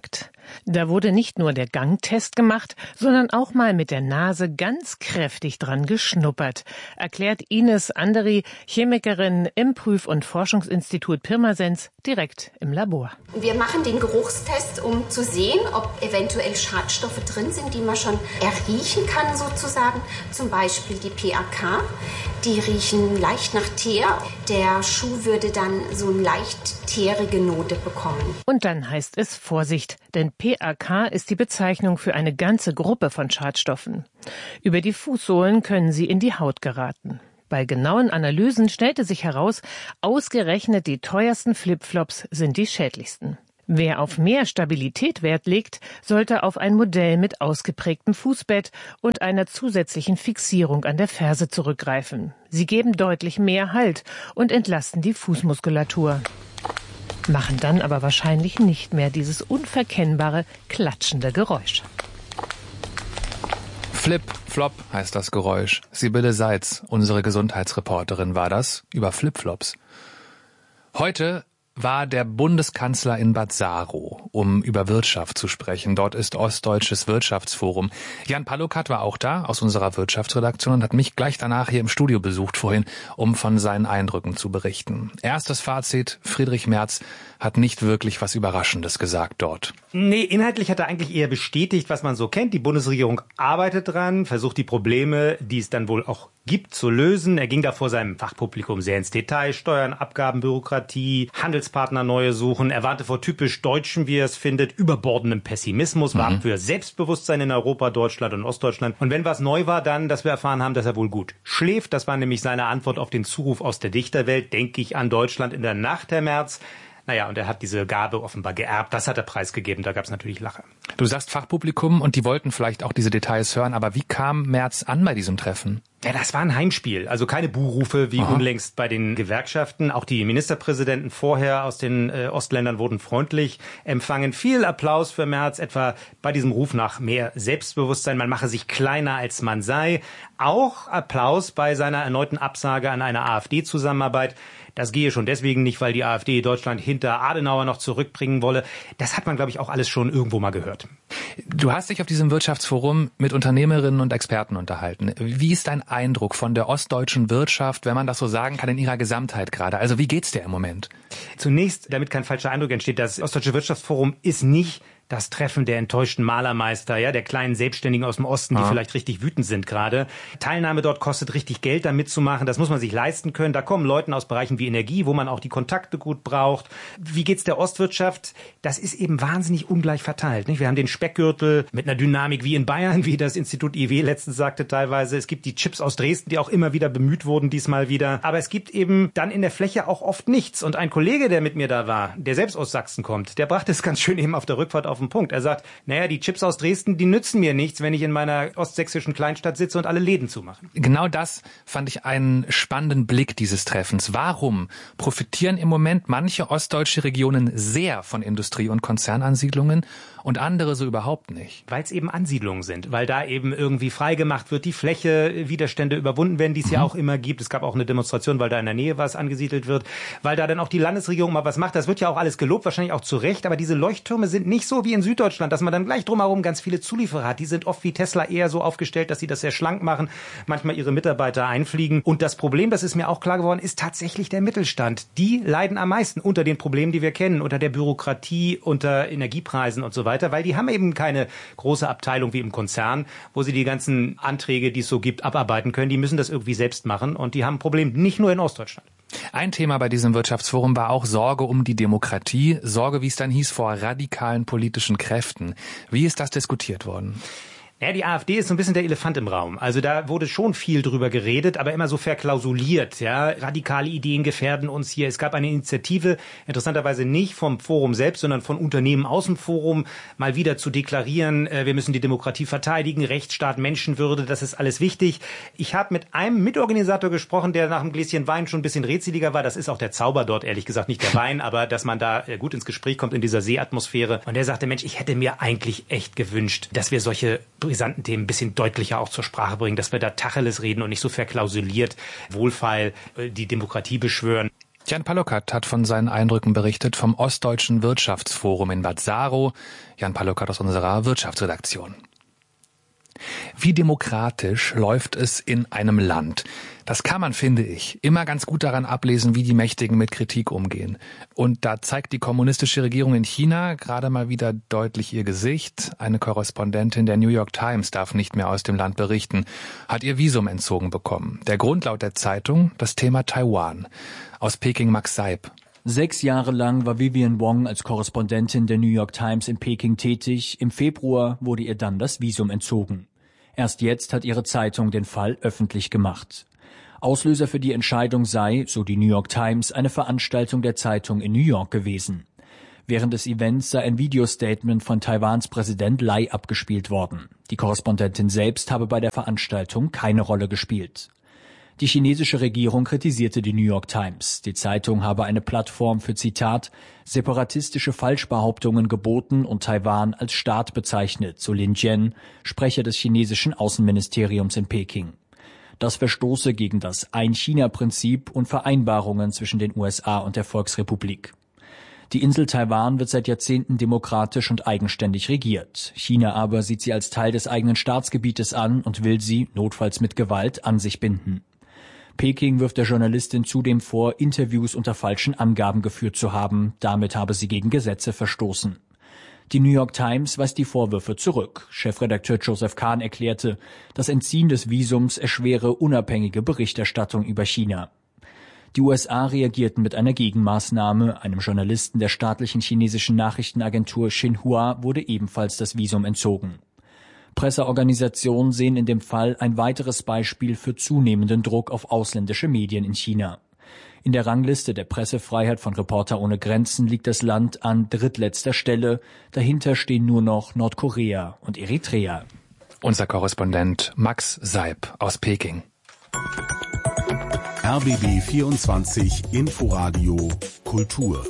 Da wurde nicht nur der Gangtest gemacht, sondern auch mal mit der Nase ganz kräftig dran geschnuppert, erklärt Ines Anderi, Chemikerin im Prüf- und Forschungsinstitut Pirmasens, direkt im Labor.
Wir machen den Geruchstest, um zu sehen, ob eventuell Schadstoffe drin sind, die man schon erriechen kann sozusagen. Zum Beispiel die PAK, die riechen leicht nach Teer. Der Schuh würde dann so eine leicht teerige Note bekommen.
Und dann heißt es Vorsicht, denn PAK ist die Bezeichnung für eine ganze Gruppe von Schadstoffen. Über die Fußsohlen können sie in die Haut geraten. Bei genauen Analysen stellte sich heraus, ausgerechnet die teuersten Flipflops sind die schädlichsten. Wer auf mehr Stabilität Wert legt, sollte auf ein Modell mit ausgeprägtem Fußbett und einer zusätzlichen Fixierung an der Ferse zurückgreifen. Sie geben deutlich mehr Halt und entlasten die Fußmuskulatur. Machen dann aber wahrscheinlich nicht mehr dieses unverkennbare, klatschende Geräusch.
Flip, Flop heißt das Geräusch. Sibylle Seitz, unsere Gesundheitsreporterin, war das über Flipflops. Heute war der Bundeskanzler in Bad Saarow, um über Wirtschaft zu sprechen. Dort ist Ostdeutsches Wirtschaftsforum. Jan Palukat war auch da aus unserer Wirtschaftsredaktion und hat mich gleich danach hier im Studio besucht vorhin, um von seinen Eindrücken zu berichten. Erstes Fazit: Friedrich Merz hat nicht wirklich was Überraschendes gesagt dort.
Nee, inhaltlich hat er eigentlich eher bestätigt, was man so kennt. Die Bundesregierung arbeitet dran, versucht die Probleme, die es dann wohl auch gibt, zu lösen. Er ging da vor seinem Fachpublikum sehr ins Detail. Steuern, Abgaben, Bürokratie, Handelspartner neue suchen. Er warnte vor typisch Deutschen, wie er es findet, überbordendem Pessimismus, warb für Selbstbewusstsein in Europa, Deutschland und Ostdeutschland. Und wenn was neu war, dann, dass wir erfahren haben, dass er wohl gut schläft. Das war nämlich seine Antwort auf den Zuruf aus der Dichterwelt. Denke ich an Deutschland in der Nacht, Herr Merz. Naja, und er hat diese Gabe offenbar geerbt. Das hat er preisgegeben. Da gab es natürlich Lacher.
Du sagst Fachpublikum und die wollten vielleicht auch diese Details hören. Aber wie kam Merz an bei diesem Treffen?
Ja, das war ein Heimspiel. Also keine Buhrufe wie unlängst bei den Gewerkschaften. Auch die Ministerpräsidenten vorher aus den Ostländern wurden freundlich empfangen. Viel Applaus für Merz, etwa bei diesem Ruf nach mehr Selbstbewusstsein. Man mache sich kleiner, als man sei. Auch Applaus bei seiner erneuten Absage an eine AfD-Zusammenarbeit. Das gehe schon deswegen nicht, weil die AfD Deutschland hinter Adenauer noch zurückbringen wolle. Das hat man, glaube ich, auch alles schon irgendwo mal gehört.
Du hast dich auf diesem Wirtschaftsforum mit Unternehmerinnen und Experten unterhalten. Wie ist dein Eindruck von der ostdeutschen Wirtschaft, wenn man das so sagen kann, in ihrer Gesamtheit gerade? Also wie geht's dir im Moment?
Zunächst, damit kein falscher Eindruck entsteht, das Ostdeutsche Wirtschaftsforum ist nicht das Treffen der enttäuschten Malermeister, ja, der kleinen Selbstständigen aus dem Osten, die vielleicht richtig wütend sind gerade. Teilnahme dort kostet richtig Geld, da mitzumachen. Das muss man sich leisten können. Da kommen Leute aus Bereichen wie Energie, wo man auch die Kontakte gut braucht. Wie geht's der Ostwirtschaft? Das ist eben wahnsinnig ungleich verteilt, nicht? Wir haben den Speckgürtel mit einer Dynamik wie in Bayern, wie das Institut IW letztens sagte teilweise. Es gibt die Chips aus Dresden, die auch immer wieder bemüht wurden, diesmal wieder. Aber es gibt eben dann in der Fläche auch oft nichts. Und ein Kollege, der mit mir da war, der selbst aus Sachsen kommt, der brachte es ganz schön eben auf der Rückfahrt auf den Punkt. Er sagt, naja, die Chips aus Dresden, die nützen mir nichts, wenn ich in meiner ostsächsischen Kleinstadt sitze und alle Läden zumachen.
Genau das fand ich einen spannenden Blick dieses Treffens. Warum profitieren im Moment manche ostdeutsche Regionen sehr von Industrie- und Konzernansiedlungen und andere so überhaupt nicht?
Weil es eben Ansiedlungen sind, weil da eben irgendwie freigemacht wird, die Fläche, Widerstände überwunden werden, die es ja auch immer gibt. Es gab auch eine Demonstration, weil da in der Nähe was angesiedelt wird, weil da dann auch die Landesregierung mal was macht. Das wird ja auch alles gelobt, wahrscheinlich auch zu Recht, aber diese Leuchttürme sind nicht so wie in Süddeutschland, dass man dann gleich drumherum ganz viele Zulieferer hat. Die sind oft wie Tesla eher so aufgestellt, dass sie das sehr schlank machen, manchmal ihre Mitarbeiter einfliegen. Und das Problem, das ist mir auch klar geworden, ist tatsächlich der Mittelstand. Die leiden am meisten unter den Problemen, die wir kennen, unter der Bürokratie, unter Energiepreisen und so weiter, weil die haben eben keine große Abteilung wie im Konzern, wo sie die ganzen Anträge, die es so gibt, abarbeiten können. Die müssen das irgendwie selbst machen und die haben ein Problem, nicht nur in Ostdeutschland.
Ein Thema bei diesem Wirtschaftsforum war auch Sorge um die Demokratie, Sorge, wie es dann hieß, vor radikalen politischen Kräften. Wie ist das diskutiert worden?
Ja, die AfD ist so ein bisschen der Elefant im Raum. Also da wurde schon viel drüber geredet, aber immer so verklausuliert. Ja, radikale Ideen gefährden uns hier. Es gab eine Initiative, interessanterweise nicht vom Forum selbst, sondern von Unternehmen aus dem Forum, mal wieder zu deklarieren, wir müssen die Demokratie verteidigen, Rechtsstaat, Menschenwürde, das ist alles wichtig. Ich habe mit einem Mitorganisator gesprochen, der nach einem Gläschen Wein schon ein bisschen rätseliger war. Das ist auch der Zauber dort, ehrlich gesagt, nicht der Wein, aber dass man da gut ins Gespräch kommt in dieser Seeatmosphäre. Und der sagte, Mensch, ich hätte mir eigentlich echt gewünscht, dass wir solche brisanten Themen ein bisschen deutlicher auch zur Sprache bringen, dass wir da Tacheles reden und nicht so verklausuliert, wohlfeil die Demokratie beschwören.
Jan Palokat hat von seinen Eindrücken berichtet vom Ostdeutschen Wirtschaftsforum in Bad Saarow. Jan Palokat aus unserer Wirtschaftsredaktion. Wie demokratisch läuft es in einem Land? Das kann man, finde ich, immer ganz gut daran ablesen, wie die Mächtigen mit Kritik umgehen. Und da zeigt die kommunistische Regierung in China gerade mal wieder deutlich ihr Gesicht. Eine Korrespondentin der New York Times darf nicht mehr aus dem Land berichten, hat ihr Visum entzogen bekommen. Der Grund laut der Zeitung, das Thema Taiwan. Aus Peking Max Seib.
6 Jahre lang war Vivian Wong als Korrespondentin der New York Times in Peking tätig. Im Februar wurde ihr dann das Visum entzogen. Erst jetzt hat ihre Zeitung den Fall öffentlich gemacht. Auslöser für die Entscheidung sei, so die New York Times, eine Veranstaltung der Zeitung in New York gewesen. Während des Events sei ein Videostatement von Taiwans Präsident Lai abgespielt worden. Die Korrespondentin selbst habe bei der Veranstaltung keine Rolle gespielt. Die chinesische Regierung kritisierte die New York Times. Die Zeitung habe eine Plattform für, Zitat, separatistische Falschbehauptungen geboten und Taiwan als Staat bezeichnet, so Lin Jian, Sprecher des chinesischen Außenministeriums in Peking. Das verstoße gegen das Ein-China-Prinzip und Vereinbarungen zwischen den USA und der Volksrepublik. Die Insel Taiwan wird seit Jahrzehnten demokratisch und eigenständig regiert. China aber sieht sie als Teil des eigenen Staatsgebietes an und will sie, notfalls mit Gewalt, an sich binden. Peking wirft der Journalistin zudem vor, Interviews unter falschen Angaben geführt zu haben. Damit habe sie gegen Gesetze verstoßen. Die New York Times weist die Vorwürfe zurück. Chefredakteur Joseph Kahn erklärte, das Entziehen des Visums erschwere unabhängige Berichterstattung über China. Die USA reagierten mit einer Gegenmaßnahme. Einem Journalisten der staatlichen chinesischen Nachrichtenagentur Xinhua wurde ebenfalls das Visum entzogen. Presseorganisationen sehen in dem Fall ein weiteres Beispiel für zunehmenden Druck auf ausländische Medien in China. In der Rangliste der Pressefreiheit von Reporter ohne Grenzen liegt das Land an drittletzter Stelle. Dahinter stehen nur noch Nordkorea und Eritrea.
Unser Korrespondent Max Seib aus Peking.
RBB 24 Inforadio Kultur.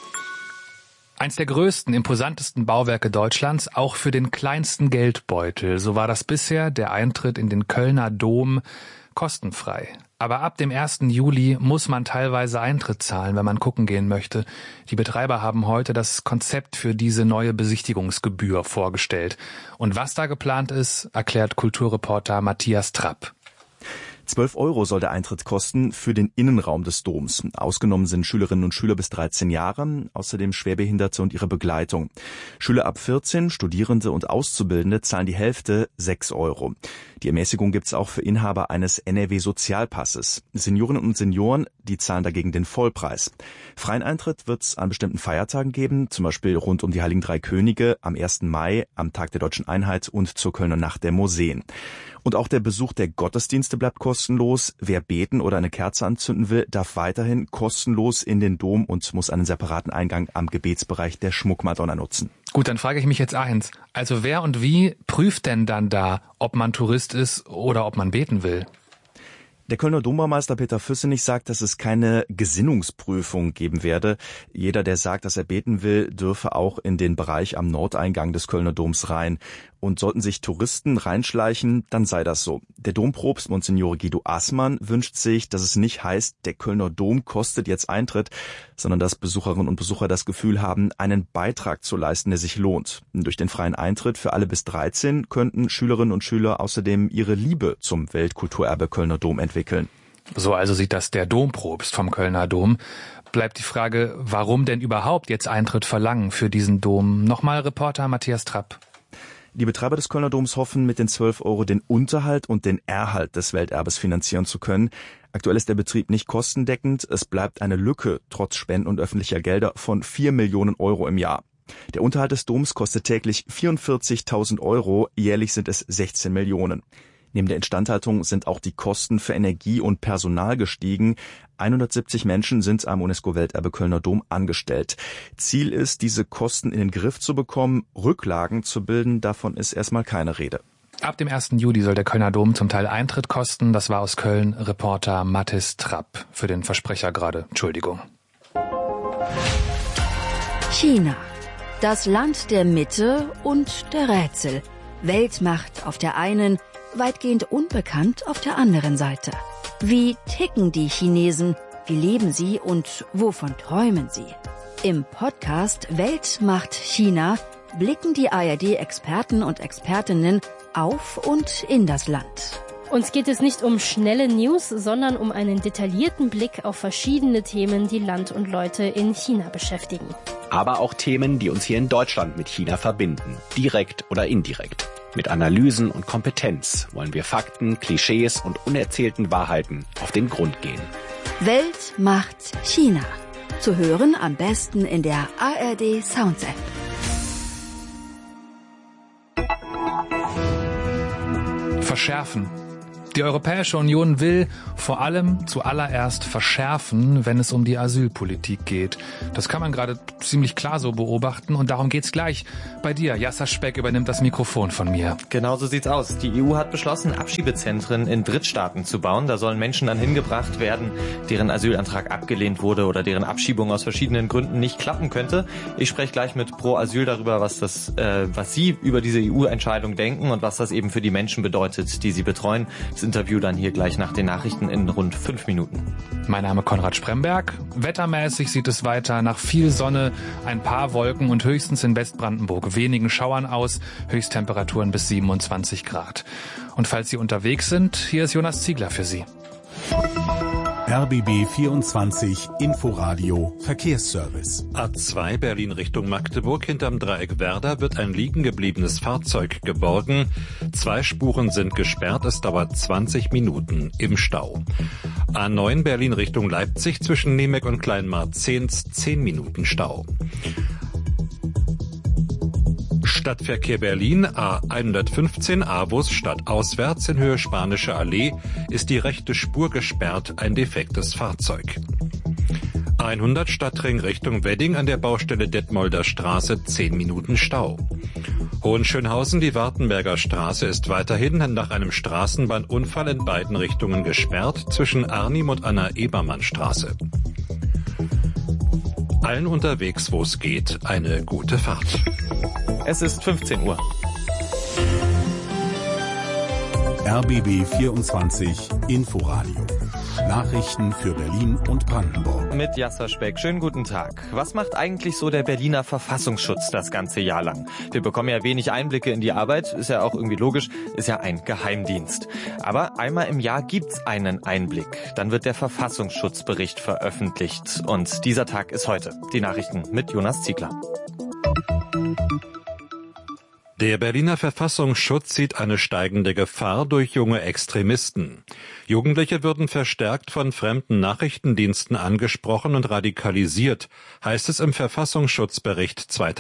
Eins der größten, imposantesten Bauwerke Deutschlands, auch für den kleinsten Geldbeutel. So war das bisher der Eintritt in den Kölner Dom kostenfrei. Aber ab dem 1. Juli muss man teilweise Eintritt zahlen, wenn man gucken gehen möchte. Die Betreiber haben heute das Konzept für diese neue Besichtigungsgebühr vorgestellt. Und was da geplant ist, erklärt Kulturreporter Matthias Trapp.
12 € soll der Eintritt kosten für den Innenraum des Doms. Ausgenommen sind Schülerinnen und Schüler bis 13 Jahre, außerdem Schwerbehinderte und ihre Begleitung. Schüler ab 14, Studierende und Auszubildende zahlen die Hälfte, 6 €. Die Ermäßigung gibt's auch für Inhaber eines NRW-Sozialpasses. Seniorinnen und Senioren, die zahlen dagegen den Vollpreis. Freien Eintritt wird's an bestimmten Feiertagen geben, zum Beispiel rund um die Heiligen Drei Könige, am 1. Mai, am Tag der Deutschen Einheit und zur Kölner Nacht der Museen. Und auch der Besuch der Gottesdienste bleibt kostenlos. Wer beten oder eine Kerze anzünden will, darf weiterhin kostenlos in den Dom und muss einen separaten Eingang am Gebetsbereich der Schmuckmadonna nutzen.
Gut, dann frage ich mich jetzt eins. Also wer und wie prüft denn dann da, ob man Tourist ist oder ob man beten will?
Der Kölner Dombaumeister Peter Füssenich sagt, dass es keine Gesinnungsprüfung geben werde. Jeder, der sagt, dass er beten will, dürfe auch in den Bereich am Nordeingang des Kölner Doms rein. Und sollten sich Touristen reinschleichen, dann sei das so. Der Dompropst Monsignore Guido Assmann wünscht sich, dass es nicht heißt, der Kölner Dom kostet jetzt Eintritt, sondern dass Besucherinnen und Besucher das Gefühl haben, einen Beitrag zu leisten, der sich lohnt. Durch den freien Eintritt für alle bis 13 könnten Schülerinnen und Schüler außerdem ihre Liebe zum Weltkulturerbe Kölner Dom entwickeln.
So also sieht das der Dompropst vom Kölner Dom. Bleibt die Frage, warum denn überhaupt jetzt Eintritt verlangen für diesen Dom? Nochmal Reporter Matthias Trapp.
Die Betreiber des Kölner Doms hoffen, mit den 12 € den Unterhalt und den Erhalt des Welterbes finanzieren zu können. Aktuell ist der Betrieb nicht kostendeckend. Es bleibt eine Lücke, trotz Spenden und öffentlicher Gelder, von 4 Millionen € im Jahr. Der Unterhalt des Doms kostet täglich 44.000 €, jährlich sind es 16 Millionen. Neben der Instandhaltung sind auch die Kosten für Energie und Personal gestiegen. 170 Menschen sind am UNESCO-Welterbe Kölner Dom angestellt. Ziel ist, diese Kosten in den Griff zu bekommen, Rücklagen zu bilden, davon ist erstmal keine Rede.
Ab dem 1. Juli soll der Kölner Dom zum Teil Eintritt kosten. Das war aus Köln Reporter Mathis Trapp. Für den Versprecher gerade. Entschuldigung.
China. Das Land der Mitte und der Rätsel. Weltmacht auf der einen, weitgehend unbekannt auf der anderen Seite. Wie ticken die Chinesen Wie leben sie und wovon träumen sie? Im Podcast Welt macht China blicken die ARD-Experten und Expertinnen auf und in das Land.
Uns geht es nicht um schnelle News, sondern um einen detaillierten Blick auf verschiedene Themen, die Land und Leute in China beschäftigen.
Aber auch Themen, die uns hier in Deutschland mit China verbinden, direkt oder indirekt. Mit Analysen und Kompetenz wollen wir Fakten, Klischees und unerzählten Wahrheiten auf den Grund gehen.
Welt macht China. Zu hören am besten in der ARD Sounds App.
Verschärfen. Die Europäische Union will vor allem zuallererst verschärfen, wenn es um die Asylpolitik geht. Das kann man gerade ziemlich klar so beobachten und darum geht's gleich. Bei dir, Yasser Speck, übernimmt das Mikrofon von mir.
Genau so sieht's aus. Die EU hat beschlossen, Abschiebezentren in Drittstaaten zu bauen. Da sollen Menschen dann hingebracht werden, deren Asylantrag abgelehnt wurde oder deren Abschiebung aus verschiedenen Gründen nicht klappen könnte. Ich spreche gleich mit Pro Asyl darüber, was Sie über diese EU-Entscheidung denken und was das eben für die Menschen bedeutet, die sie betreuen. Das Interview dann hier gleich nach den Nachrichten in rund 5 Minuten.
Mein Name Konrad Spremberg. Wettermäßig sieht es weiter nach viel Sonne, ein paar Wolken und höchstens in Westbrandenburg wenigen Schauern aus, Höchsttemperaturen bis 27 Grad. Und falls Sie unterwegs sind, hier ist Jonas Ziegler für Sie.
RBB 24 Inforadio Verkehrsservice.
A2 Berlin Richtung Magdeburg. Hinterm Dreieck Werder wird ein liegen gebliebenes Fahrzeug geborgen. 2 Spuren sind gesperrt. Es dauert 20 Minuten im Stau. A9 Berlin Richtung Leipzig zwischen Nemec und Kleinmarzehns 10 Minuten Stau. Stadtverkehr Berlin, A115 Avus stadtauswärts in Höhe Spanische Allee ist die rechte Spur gesperrt, ein defektes Fahrzeug. 100 Stadtring Richtung Wedding an der Baustelle Detmolder Straße 10 Minuten Stau. Hohenschönhausen, die Wartenberger Straße ist weiterhin nach einem Straßenbahnunfall in beiden Richtungen gesperrt zwischen Arnim und Anna-Ebermann-Straße. Allen unterwegs, wo es geht, eine gute Fahrt.
Es ist 15 Uhr.
RBB 24 Inforadio. Nachrichten für Berlin und Brandenburg.
Mit Yasser Speck. Schönen guten Tag. Was macht eigentlich so der Berliner Verfassungsschutz das ganze Jahr lang? Wir bekommen ja wenig Einblicke in die Arbeit. Ist ja auch irgendwie logisch. Ist ja ein Geheimdienst. Aber einmal im Jahr gibt's einen Einblick. Dann wird der Verfassungsschutzbericht veröffentlicht. Und dieser Tag ist heute. Die Nachrichten mit Jonas Ziegler.
Der Berliner Verfassungsschutz sieht eine steigende Gefahr durch junge Extremisten. Jugendliche würden verstärkt von fremden Nachrichtendiensten angesprochen und radikalisiert, heißt es im Verfassungsschutzbericht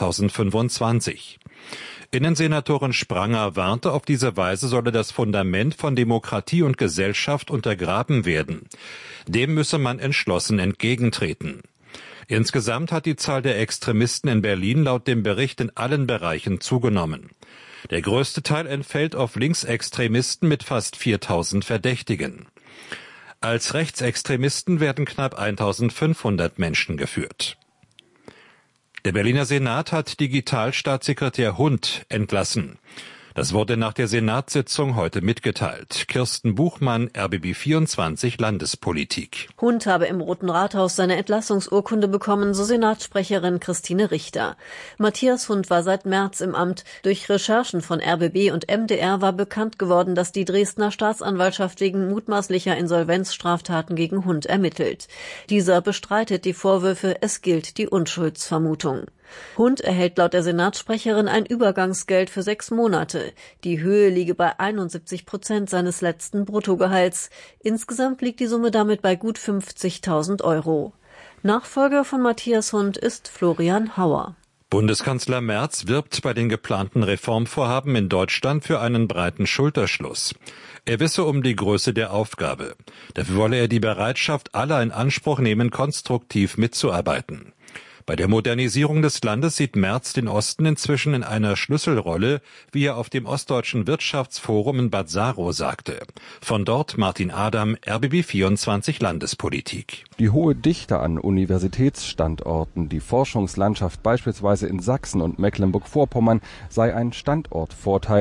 2025. Innensenatorin Spranger warnte, auf diese Weise solle das Fundament von Demokratie und Gesellschaft untergraben werden. Dem müsse man entschlossen entgegentreten. Insgesamt hat die Zahl der Extremisten in Berlin laut dem Bericht in allen Bereichen zugenommen. Der größte Teil entfällt auf Linksextremisten mit fast 4000 Verdächtigen. Als Rechtsextremisten werden knapp 1500 Menschen geführt. Der Berliner Senat hat Digitalstaatssekretär Hund entlassen. Das wurde nach der Senatssitzung heute mitgeteilt. Kirsten Buchmann, RBB 24 Landespolitik.
Hund habe im Roten Rathaus seine Entlassungsurkunde bekommen, so Senatssprecherin Christine Richter. Matthias Hund war seit März im Amt. Durch Recherchen von RBB und MDR war bekannt geworden, dass die Dresdner Staatsanwaltschaft wegen mutmaßlicher Insolvenzstraftaten gegen Hund ermittelt. Dieser bestreitet die Vorwürfe, es gilt die Unschuldsvermutung. Hund erhält laut der Senatssprecherin ein Übergangsgeld für 6 Monate. Die Höhe liege bei 71% seines letzten Bruttogehalts. Insgesamt liegt die Summe damit bei gut 50.000 Euro. Nachfolger von Matthias Hund ist Florian Hauer.
Bundeskanzler Merz wirbt bei den geplanten Reformvorhaben in Deutschland für einen breiten Schulterschluss. Er wisse um die Größe der Aufgabe. Dafür wolle er die Bereitschaft aller in Anspruch nehmen, konstruktiv mitzuarbeiten. Bei der Modernisierung des Landes sieht Merz den Osten inzwischen in einer Schlüsselrolle, wie er auf dem Ostdeutschen Wirtschaftsforum in Bad Saro sagte. Von dort Martin Adam, RBB 24 Landespolitik.
Die hohe Dichte an Universitätsstandorten, die Forschungslandschaft beispielsweise in Sachsen und Mecklenburg-Vorpommern sei ein Standortvorteil.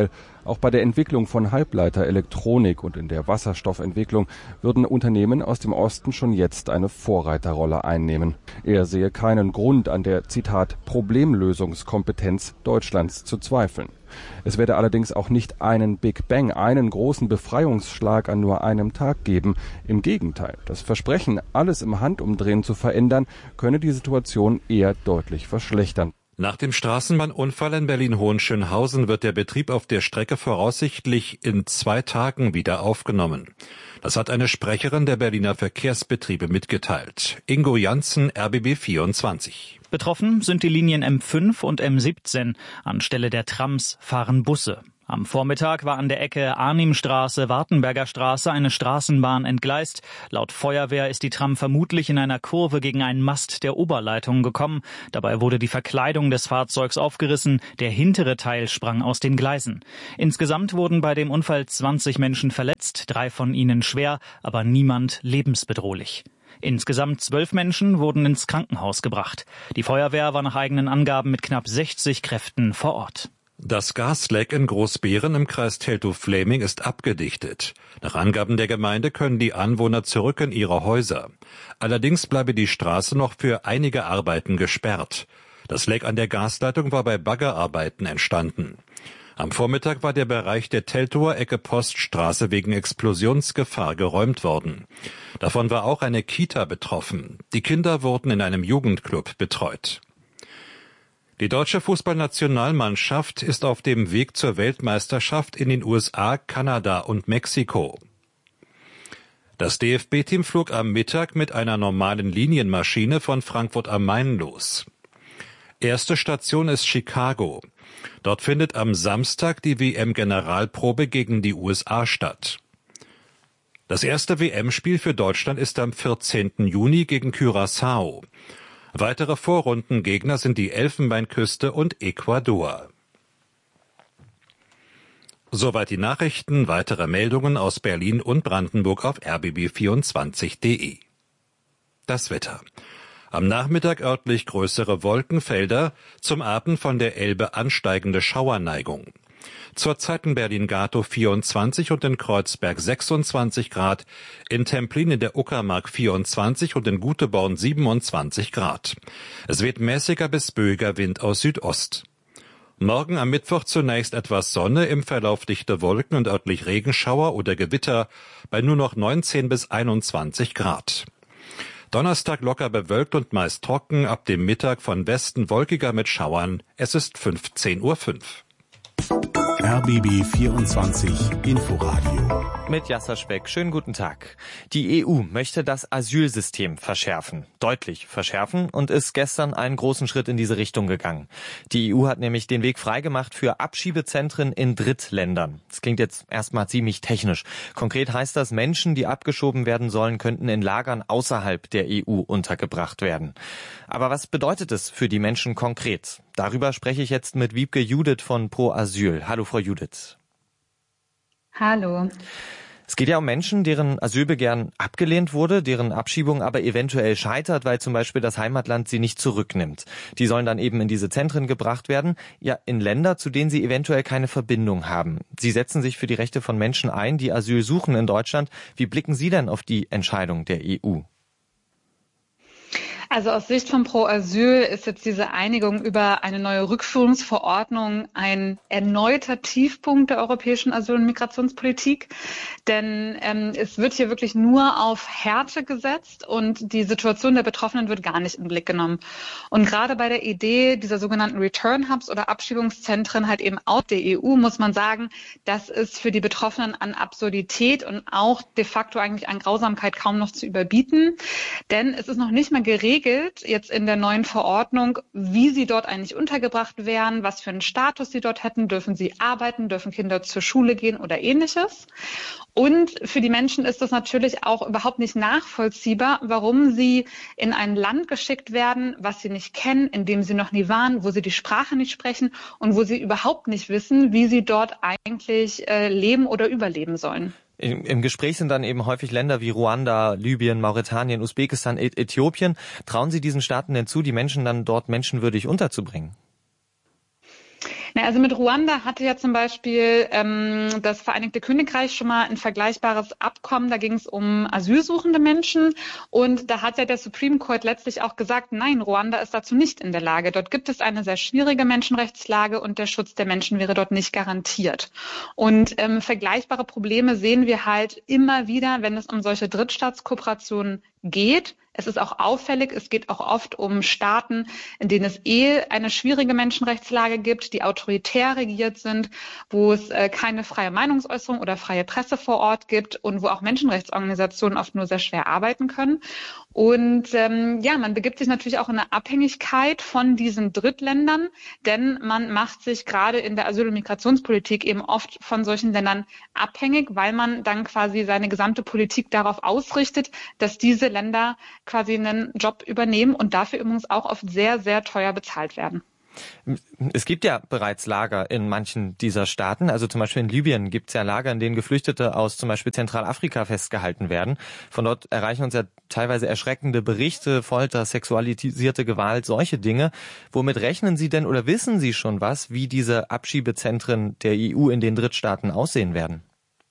Auch bei der Entwicklung von Halbleiterelektronik und in der Wasserstoffentwicklung würden Unternehmen aus dem Osten schon jetzt eine Vorreiterrolle einnehmen. Er sehe keinen Grund, an der, Zitat, Problemlösungskompetenz Deutschlands zu zweifeln. Es werde allerdings auch nicht einen Big Bang, einen großen Befreiungsschlag an nur einem Tag geben. Im Gegenteil, das Versprechen, alles im Handumdrehen zu verändern, könne die Situation eher deutlich verschlechtern.
Nach dem Straßenbahnunfall in Berlin-Hohenschönhausen wird der Betrieb auf der Strecke voraussichtlich in 2 Tagen wieder aufgenommen. Das hat eine Sprecherin der Berliner Verkehrsbetriebe mitgeteilt. Ingo Janssen, RBB 24.
Betroffen sind die Linien M5 und M17. Anstelle der Trams fahren Busse. Am Vormittag war an der Ecke Arnimstraße-Wartenberger Straße eine Straßenbahn entgleist. Laut Feuerwehr ist die Tram vermutlich in einer Kurve gegen einen Mast der Oberleitung gekommen. Dabei wurde die Verkleidung des Fahrzeugs aufgerissen. Der hintere Teil sprang aus den Gleisen. Insgesamt wurden bei dem Unfall 20 Menschen verletzt, 3 von ihnen schwer, aber niemand lebensbedrohlich. Insgesamt 12 Menschen wurden ins Krankenhaus gebracht. Die Feuerwehr war nach eigenen Angaben mit knapp 60 Kräften vor Ort.
Das Gasleck in Großbeeren im Kreis Teltow-Fläming ist abgedichtet. Nach Angaben der Gemeinde können die Anwohner zurück in ihre Häuser. Allerdings bleibe die Straße noch für einige Arbeiten gesperrt. Das Leck an der Gasleitung war bei Baggerarbeiten entstanden. Am Vormittag war der Bereich der Teltower Ecke Poststraße wegen Explosionsgefahr geräumt worden. Davon war auch eine Kita betroffen. Die Kinder wurden in einem Jugendclub betreut. Die deutsche Fußballnationalmannschaft ist auf dem Weg zur Weltmeisterschaft in den USA, Kanada und Mexiko. Das DFB-Team flog am Mittag mit einer normalen Linienmaschine von Frankfurt am Main los. Erste Station ist Chicago. Dort findet am Samstag die WM-Generalprobe gegen die USA statt. Das erste WM-Spiel für Deutschland ist am 14. Juni gegen Curaçao. Weitere Vorrundengegner sind die Elfenbeinküste und Ecuador. Soweit die Nachrichten. Weitere Meldungen aus Berlin und Brandenburg auf rbb24.de. Das Wetter. Am Nachmittag örtlich größere Wolkenfelder, zum Abend von der Elbe ansteigende Schauerneigung. Zurzeit in Berlin-Gatow 24 und in Kreuzberg 26 Grad, in Templin in der Uckermark 24 und in Guteborn 27 Grad. Es weht mäßiger bis böiger Wind aus Südost. Morgen am Mittwoch zunächst etwas Sonne, im Verlauf dichte Wolken und örtlich Regenschauer oder Gewitter bei nur noch 19 bis 21 Grad. Donnerstag locker bewölkt und meist trocken, ab dem Mittag von Westen wolkiger mit Schauern. Es ist 15:05 Uhr.
RBB 24 Inforadio.
Mit Jasser Speck. Schönen guten Tag. Die EU möchte das Asylsystem verschärfen. Deutlich verschärfen und ist gestern einen großen Schritt in diese Richtung gegangen. Die EU hat nämlich den Weg freigemacht für Abschiebezentren in Drittländern. Das klingt jetzt erstmal ziemlich technisch. Konkret heißt das, Menschen, die abgeschoben werden sollen, könnten in Lagern außerhalb der EU untergebracht werden. Aber was bedeutet es für die Menschen konkret? Darüber spreche ich jetzt mit Wiebke Judith von Pro Asyl. Hallo, Frau Judith.
Hallo.
Es geht ja um Menschen, deren Asylbegehren abgelehnt wurde, deren Abschiebung aber eventuell scheitert, weil zum Beispiel das Heimatland sie nicht zurücknimmt. Die sollen dann eben in diese Zentren gebracht werden, ja in Länder, zu denen sie eventuell keine Verbindung haben. Sie setzen sich für die Rechte von Menschen ein, die Asyl suchen in Deutschland. Wie blicken Sie denn auf die Entscheidung der EU?
Also aus Sicht von Pro Asyl ist jetzt diese Einigung über eine neue Rückführungsverordnung ein erneuter Tiefpunkt der europäischen Asyl- und Migrationspolitik. Denn es wird hier wirklich nur auf Härte gesetzt und die Situation der Betroffenen wird gar nicht in den Blick genommen. Und gerade bei der Idee dieser sogenannten Return Hubs oder Abschiebungszentren halt eben aus der EU muss man sagen, das ist für die Betroffenen an Absurdität und auch de facto eigentlich an Grausamkeit kaum noch zu überbieten. Denn es ist noch nicht mal geregelt, jetzt in der neuen Verordnung, wie sie dort eigentlich untergebracht werden, was für einen Status sie dort hätten, dürfen sie arbeiten, dürfen Kinder zur Schule gehen oder ähnliches. Und für die Menschen ist das natürlich auch überhaupt nicht nachvollziehbar, warum sie in ein Land geschickt werden, was sie nicht kennen, in dem sie noch nie waren, wo sie die Sprache nicht sprechen und wo sie überhaupt nicht wissen, wie sie dort eigentlich leben oder überleben sollen.
Im Gespräch sind dann eben häufig Länder wie Ruanda, Libyen, Mauretanien, Usbekistan, Äthiopien. Trauen Sie diesen Staaten denn zu, die Menschen dann dort menschenwürdig unterzubringen?
Also mit Ruanda hatte ja zum Beispiel das Vereinigte Königreich schon mal ein vergleichbares Abkommen. Da ging es um asylsuchende Menschen. Und da hat ja der Supreme Court letztlich auch gesagt, nein, Ruanda ist dazu nicht in der Lage. Dort gibt es eine sehr schwierige Menschenrechtslage und der Schutz der Menschen wäre dort nicht garantiert. Und vergleichbare Probleme sehen wir halt immer wieder, wenn es um solche Drittstaatskooperationen geht. Es ist auch auffällig, es geht auch oft um Staaten, in denen es eine schwierige Menschenrechtslage gibt, die autoritär regiert sind, wo es keine freie Meinungsäußerung oder freie Presse vor Ort gibt und wo auch Menschenrechtsorganisationen oft nur sehr schwer arbeiten können. Und man begibt sich natürlich auch in eine Abhängigkeit von diesen Drittländern, denn man macht sich gerade in der Asyl- und Migrationspolitik eben oft von solchen Ländern abhängig, weil man dann quasi seine gesamte Politik darauf ausrichtet, dass diese Länder quasi einen Job übernehmen und dafür übrigens auch oft sehr, sehr teuer bezahlt werden.
Es gibt ja bereits Lager in manchen dieser Staaten, also zum Beispiel in Libyen gibt es ja Lager, in denen Geflüchtete aus zum Beispiel Zentralafrika festgehalten werden. Von dort erreichen uns ja teilweise erschreckende Berichte, Folter, sexualisierte Gewalt, solche Dinge. Womit rechnen Sie denn oder wissen Sie schon was, wie diese Abschiebezentren der EU in den Drittstaaten aussehen werden?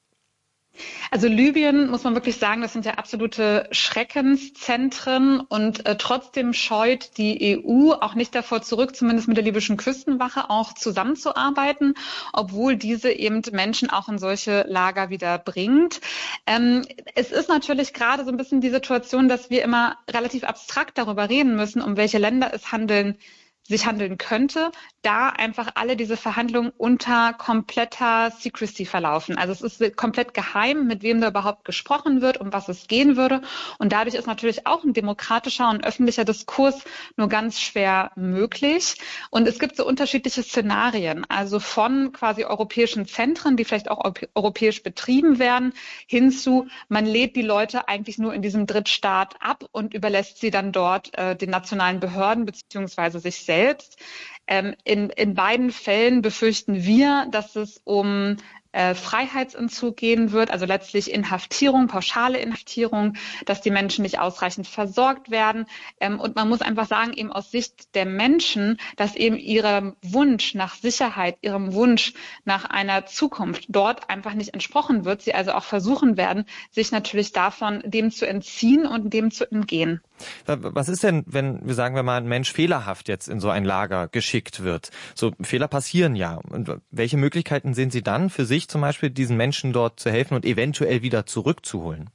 Also Libyen, muss man wirklich sagen, das sind ja absolute Schreckenszentren und trotzdem scheut die EU auch nicht davor zurück, zumindest mit der libyschen Küstenwache auch zusammenzuarbeiten, obwohl diese eben Menschen auch in solche Lager wieder bringt. Es ist natürlich gerade so ein bisschen die Situation, dass wir immer relativ abstrakt darüber reden müssen, um welche Länder es sich handeln könnte, da einfach alle diese Verhandlungen unter kompletter Secrecy verlaufen. Also es ist komplett geheim, mit wem da überhaupt gesprochen wird, um was es gehen würde. Und dadurch ist natürlich auch ein demokratischer und öffentlicher Diskurs nur ganz schwer möglich. Und es gibt so unterschiedliche Szenarien, also von quasi europäischen Zentren, die vielleicht auch europäisch betrieben werden, hin zu, man lädt die Leute eigentlich nur in diesem Drittstaat ab und überlässt sie dann dort den nationalen Behörden beziehungsweise sich selbst. In beiden Fällen befürchten wir, dass es um Freiheitsentzug gehen wird, also letztlich Inhaftierung, pauschale Inhaftierung, dass die Menschen nicht ausreichend versorgt werden. Und man muss einfach sagen, eben aus Sicht der Menschen, dass eben ihrem Wunsch nach Sicherheit, ihrem Wunsch nach einer Zukunft dort einfach nicht entsprochen wird. Sie also auch versuchen werden, sich natürlich dem zu entziehen und dem zu entgehen.
Was ist denn, wenn wir sagen, wenn mal ein Mensch fehlerhaft jetzt in so ein Lager geschickt wird? So Fehler passieren ja. Und welche Möglichkeiten sehen Sie dann für sich zum Beispiel, diesen Menschen dort zu helfen und eventuell wieder zurückzuholen?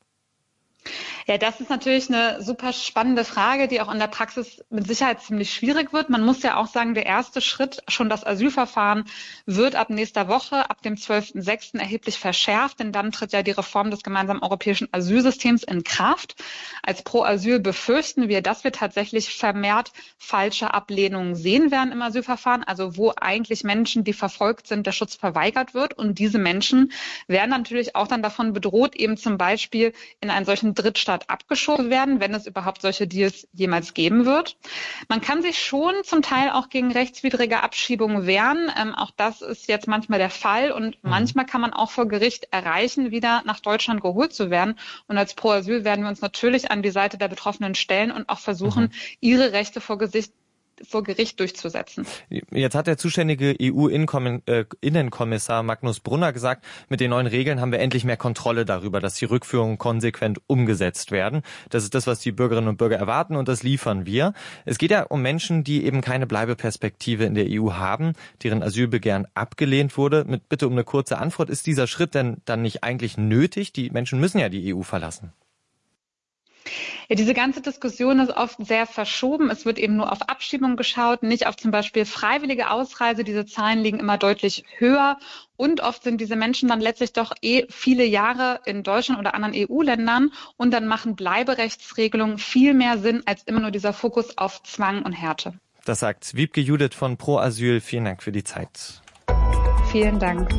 Ja, das ist natürlich eine super spannende Frage, die auch in der Praxis mit Sicherheit ziemlich schwierig wird. Man muss ja auch sagen, der erste Schritt, schon das Asylverfahren, wird ab nächster Woche, ab dem 12.06. erheblich verschärft, denn dann tritt ja die Reform des gemeinsamen europäischen Asylsystems in Kraft. Als Pro Asyl befürchten wir, dass wir tatsächlich vermehrt falsche Ablehnungen sehen werden im Asylverfahren, also wo eigentlich Menschen, die verfolgt sind, der Schutz verweigert wird. Und diese Menschen werden natürlich auch dann davon bedroht, eben zum Beispiel in einen solchen Drittstaat abgeschoben werden, wenn es überhaupt solche Deals jemals geben wird. Man kann sich schon zum Teil auch gegen rechtswidrige Abschiebungen wehren. Auch das ist jetzt manchmal der Fall und manchmal kann man auch vor Gericht erreichen, wieder nach Deutschland geholt zu werden. Und als Pro Asyl werden wir uns natürlich an die Seite der Betroffenen stellen und auch versuchen, ihre Rechte vor Gericht durchzusetzen.
Jetzt hat der zuständige EU-Innenkommissar Magnus Brunner gesagt, mit den neuen Regeln haben wir endlich mehr Kontrolle darüber, dass die Rückführungen konsequent umgesetzt werden. Das ist das, was die Bürgerinnen und Bürger erwarten und das liefern wir. Es geht ja um Menschen, die eben keine Bleibeperspektive in der EU haben, deren Asylbegehren abgelehnt wurde. Mit Bitte um eine kurze Antwort, ist dieser Schritt denn dann nicht eigentlich nötig? Die Menschen müssen ja die EU verlassen.
Ja, diese ganze Diskussion ist oft sehr verschoben. Es wird eben nur auf Abschiebung geschaut, nicht auf zum Beispiel freiwillige Ausreise. Diese Zahlen liegen immer deutlich höher. Und oft sind diese Menschen dann letztlich doch viele Jahre in Deutschland oder anderen EU-Ländern. Und dann machen Bleiberechtsregelungen viel mehr Sinn als immer nur dieser Fokus auf Zwang und Härte.
Das sagt Wiebke Judith von Pro Asyl. Vielen Dank für die Zeit.
Vielen Dank.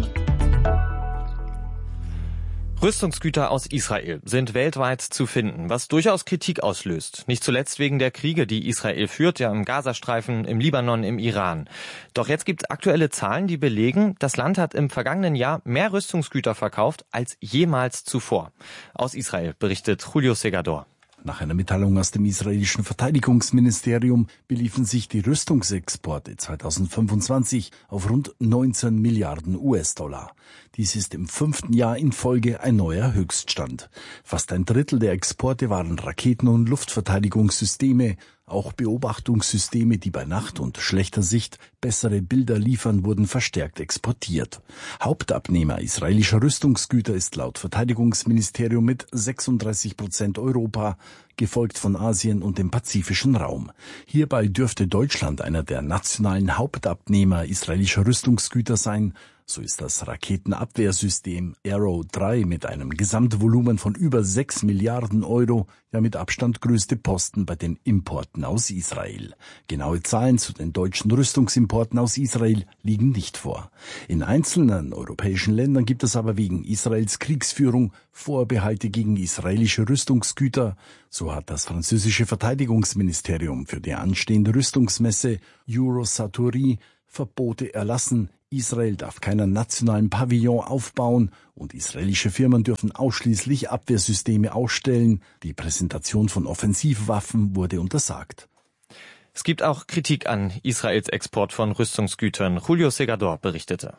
Rüstungsgüter aus Israel sind weltweit zu finden, was durchaus Kritik auslöst. Nicht zuletzt wegen der Kriege, die Israel führt, ja im Gazastreifen, im Libanon, im Iran. Doch jetzt gibt es aktuelle Zahlen, die belegen, das Land hat im vergangenen Jahr mehr Rüstungsgüter verkauft als jemals zuvor. Aus Israel berichtet Julio Segador.
Nach einer Mitteilung aus dem israelischen Verteidigungsministerium beliefen sich die Rüstungsexporte 2025 auf rund 19 Milliarden US-Dollar. Dies ist im 5. Jahr in Folge ein neuer Höchststand. Fast ein Drittel der Exporte waren Raketen- und Luftverteidigungssysteme. Auch Beobachtungssysteme, die bei Nacht und schlechter Sicht bessere Bilder liefern, wurden verstärkt exportiert. Hauptabnehmer israelischer Rüstungsgüter ist laut Verteidigungsministerium mit 36% Europa, gefolgt von Asien und dem pazifischen Raum. Hierbei dürfte Deutschland einer der nationalen Hauptabnehmer israelischer Rüstungsgüter sein. So ist das Raketenabwehrsystem Arrow 3 mit einem Gesamtvolumen von über 6 Milliarden Euro ja mit Abstand größte Posten bei den Importen aus Israel. Genaue Zahlen zu den deutschen Rüstungsimporten aus Israel liegen nicht vor. In einzelnen europäischen Ländern gibt es aber wegen Israels Kriegsführung Vorbehalte gegen israelische Rüstungsgüter. So hat das französische Verteidigungsministerium für die anstehende Rüstungsmesse Eurosatory Verbote erlassen. Israel darf keinen nationalen Pavillon aufbauen und israelische Firmen dürfen ausschließlich Abwehrsysteme ausstellen. Die Präsentation von Offensivwaffen wurde untersagt.
Es gibt auch Kritik an Israels Export von Rüstungsgütern. Julio Segador berichtete.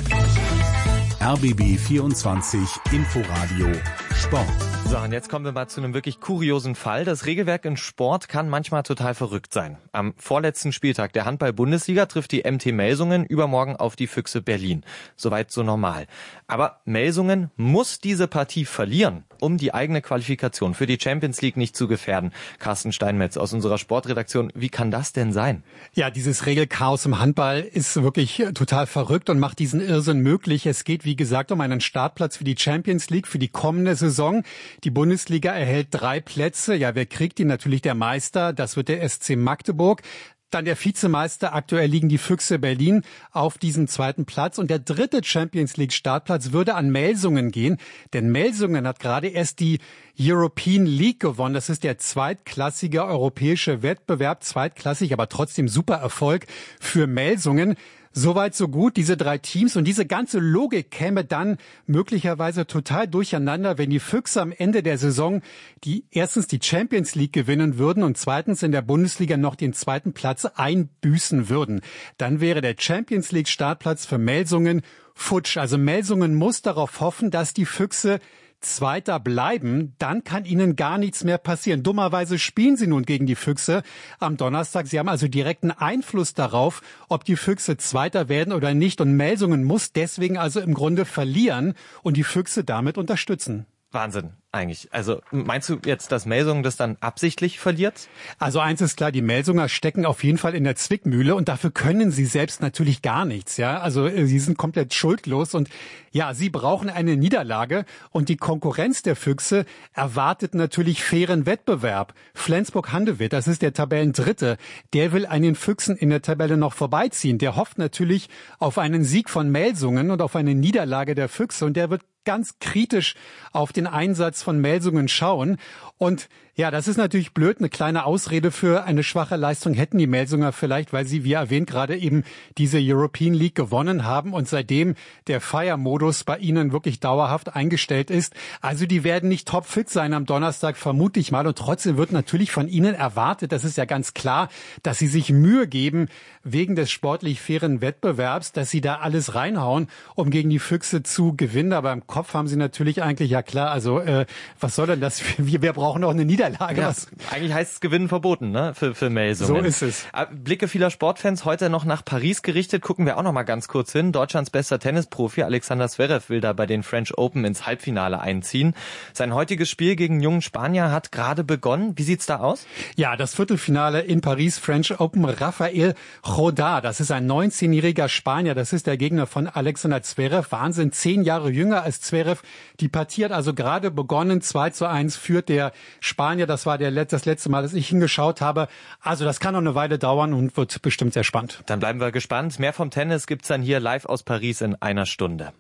RBB 24 Inforadio Sport.
So, und jetzt kommen wir mal zu einem wirklich kuriosen Fall. Das Regelwerk in Sport kann manchmal total verrückt sein. Am vorletzten Spieltag der Handball-Bundesliga trifft die MT Melsungen übermorgen auf die Füchse Berlin. Soweit so normal. Aber Melsungen muss diese Partie verlieren, um die eigene Qualifikation für die Champions League nicht zu gefährden. Carsten Steinmetz aus unserer Sportredaktion, wie kann das denn sein?
Ja, dieses Regelchaos im Handball ist wirklich total verrückt und macht diesen Irrsinn möglich. Es geht, wie gesagt, um einen Startplatz für die Champions League für die kommende Saison. Die Bundesliga erhält 3 Plätze. Ja, wer kriegt die? Natürlich der Meister. Das wird der SC Magdeburg. Dann der Vizemeister. Aktuell liegen die Füchse Berlin auf diesem 2. Platz. Und der 3. Champions League Startplatz würde an Melsungen gehen. Denn Melsungen hat gerade erst die European League gewonnen. Das ist der zweitklassige europäische Wettbewerb. Zweitklassig, aber trotzdem super Erfolg für Melsungen. Soweit so gut, diese 3 Teams und diese ganze Logik käme dann möglicherweise total durcheinander, wenn die Füchse am Ende der Saison erstens die Champions League gewinnen würden und zweitens in der Bundesliga noch den 2. Platz einbüßen würden. Dann wäre der Champions League Startplatz für Melsungen futsch. Also Melsungen muss darauf hoffen, dass die Füchse Zweiter bleiben, dann kann ihnen gar nichts mehr passieren. Dummerweise spielen sie nun gegen die Füchse am Donnerstag. Sie haben also direkten Einfluss darauf, ob die Füchse Zweiter werden oder nicht. Und Melsungen muss deswegen also im Grunde verlieren und die Füchse damit unterstützen.
Wahnsinn, eigentlich. Also meinst du jetzt, dass Melsungen das dann absichtlich verliert?
Also eins ist klar, die Melsunger stecken auf jeden Fall in der Zwickmühle und dafür können sie selbst natürlich gar nichts. Ja, also sie sind komplett schuldlos und ja, sie brauchen eine Niederlage und die Konkurrenz der Füchse erwartet natürlich fairen Wettbewerb. Flensburg-Handewitt, das ist der Tabellendritte, der will an den Füchsen in der Tabelle noch vorbeiziehen. Der hofft natürlich auf einen Sieg von Melsungen und auf eine Niederlage der Füchse und der wird ganz kritisch auf den Einsatz von Melsungen schauen. Und ja, das ist natürlich blöd, eine kleine Ausrede für eine schwache Leistung hätten die Melsunger vielleicht, weil sie, wie erwähnt, gerade eben diese European League gewonnen haben und seitdem der Feiermodus bei ihnen wirklich dauerhaft eingestellt ist. Also die werden nicht topfit sein am Donnerstag, vermute ich mal. Und trotzdem wird natürlich von ihnen erwartet, das ist ja ganz klar, dass sie sich Mühe geben, wegen des sportlich fairen Wettbewerbs, dass sie da alles reinhauen, um gegen die Füchse zu gewinnen. Aber im Kopf haben sie natürlich eigentlich, ja klar, also was soll denn das? Wir brauchen auch eine Niederlage.
Ja, eigentlich heißt es Gewinnen verboten, ne? Für Melsungen.
So ist es.
Blicke vieler Sportfans heute noch nach Paris gerichtet. Gucken wir auch noch mal ganz kurz hin. Deutschlands bester Tennisprofi Alexander Zverev will da bei den French Open ins Halbfinale einziehen. Sein heutiges Spiel gegen einen jungen Spanier hat gerade begonnen. Wie sieht's da aus?
Ja, das Viertelfinale in Paris, French Open. Rafael Rodar, das ist ein 19-jähriger Spanier. Das ist der Gegner von Alexander Zverev. Wahnsinn, 10 Jahre jünger als Zverev. Die Partie hat also gerade begonnen. 2:1 führt der Spanier. Das war das letzte Mal, dass ich hingeschaut habe. Also das kann noch eine Weile dauern und wird bestimmt sehr spannend.
Dann bleiben wir gespannt. Mehr vom Tennis gibt's dann hier live aus Paris in einer Stunde.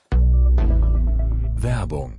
Werbung.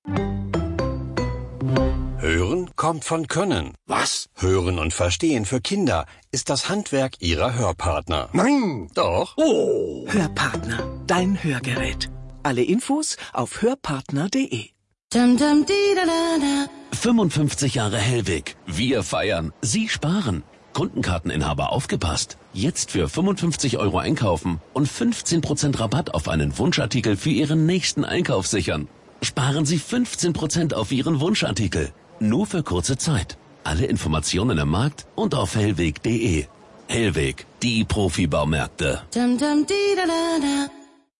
Hören kommt von Können. Was? Hören und Verstehen für Kinder ist das Handwerk Ihrer Hörpartner. Nein! Doch?
Oh! Hörpartner, dein Hörgerät. Alle Infos auf hörpartner.de. Dum, dum, di, da, da, da. 55 Jahre Hellweg. Wir feiern. Sie sparen. Kundenkarteninhaber aufgepasst. Jetzt für 55 € einkaufen und 15% Rabatt auf einen Wunschartikel für Ihren nächsten Einkauf sichern. Sparen Sie 15% auf Ihren Wunschartikel. Nur für kurze Zeit. Alle Informationen im Markt und auf hellweg.de. Hellweg, die Profibaumärkte. Dum, dum, di, da, da, da.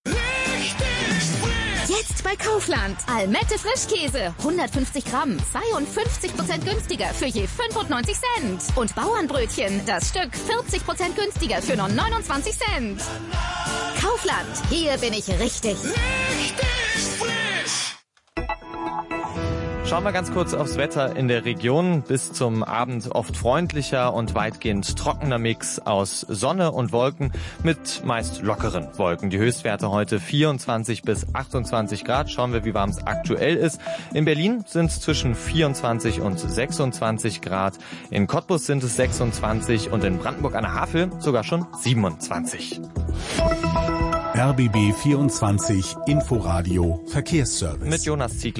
Jetzt bei Kaufland. Almette Frischkäse. 150 Gramm. 52% günstiger für je 95 Cent. Und Bauernbrötchen. Das Stück 40% günstiger für nur 29 Cent. Kaufland. Hier bin ich richtig.
Schauen wir ganz kurz aufs Wetter in der Region. Bis zum Abend oft freundlicher und weitgehend trockener Mix aus Sonne und Wolken mit meist lockeren Wolken. Die Höchstwerte heute 24 bis 28 Grad. Schauen wir, wie warm es aktuell ist. In Berlin sind es zwischen 24 und 26 Grad. In Cottbus sind es 26 und in Brandenburg an der Havel sogar schon 27.
RBB 24 Inforadio Verkehrsservice.
Mit Jonas Ziegler.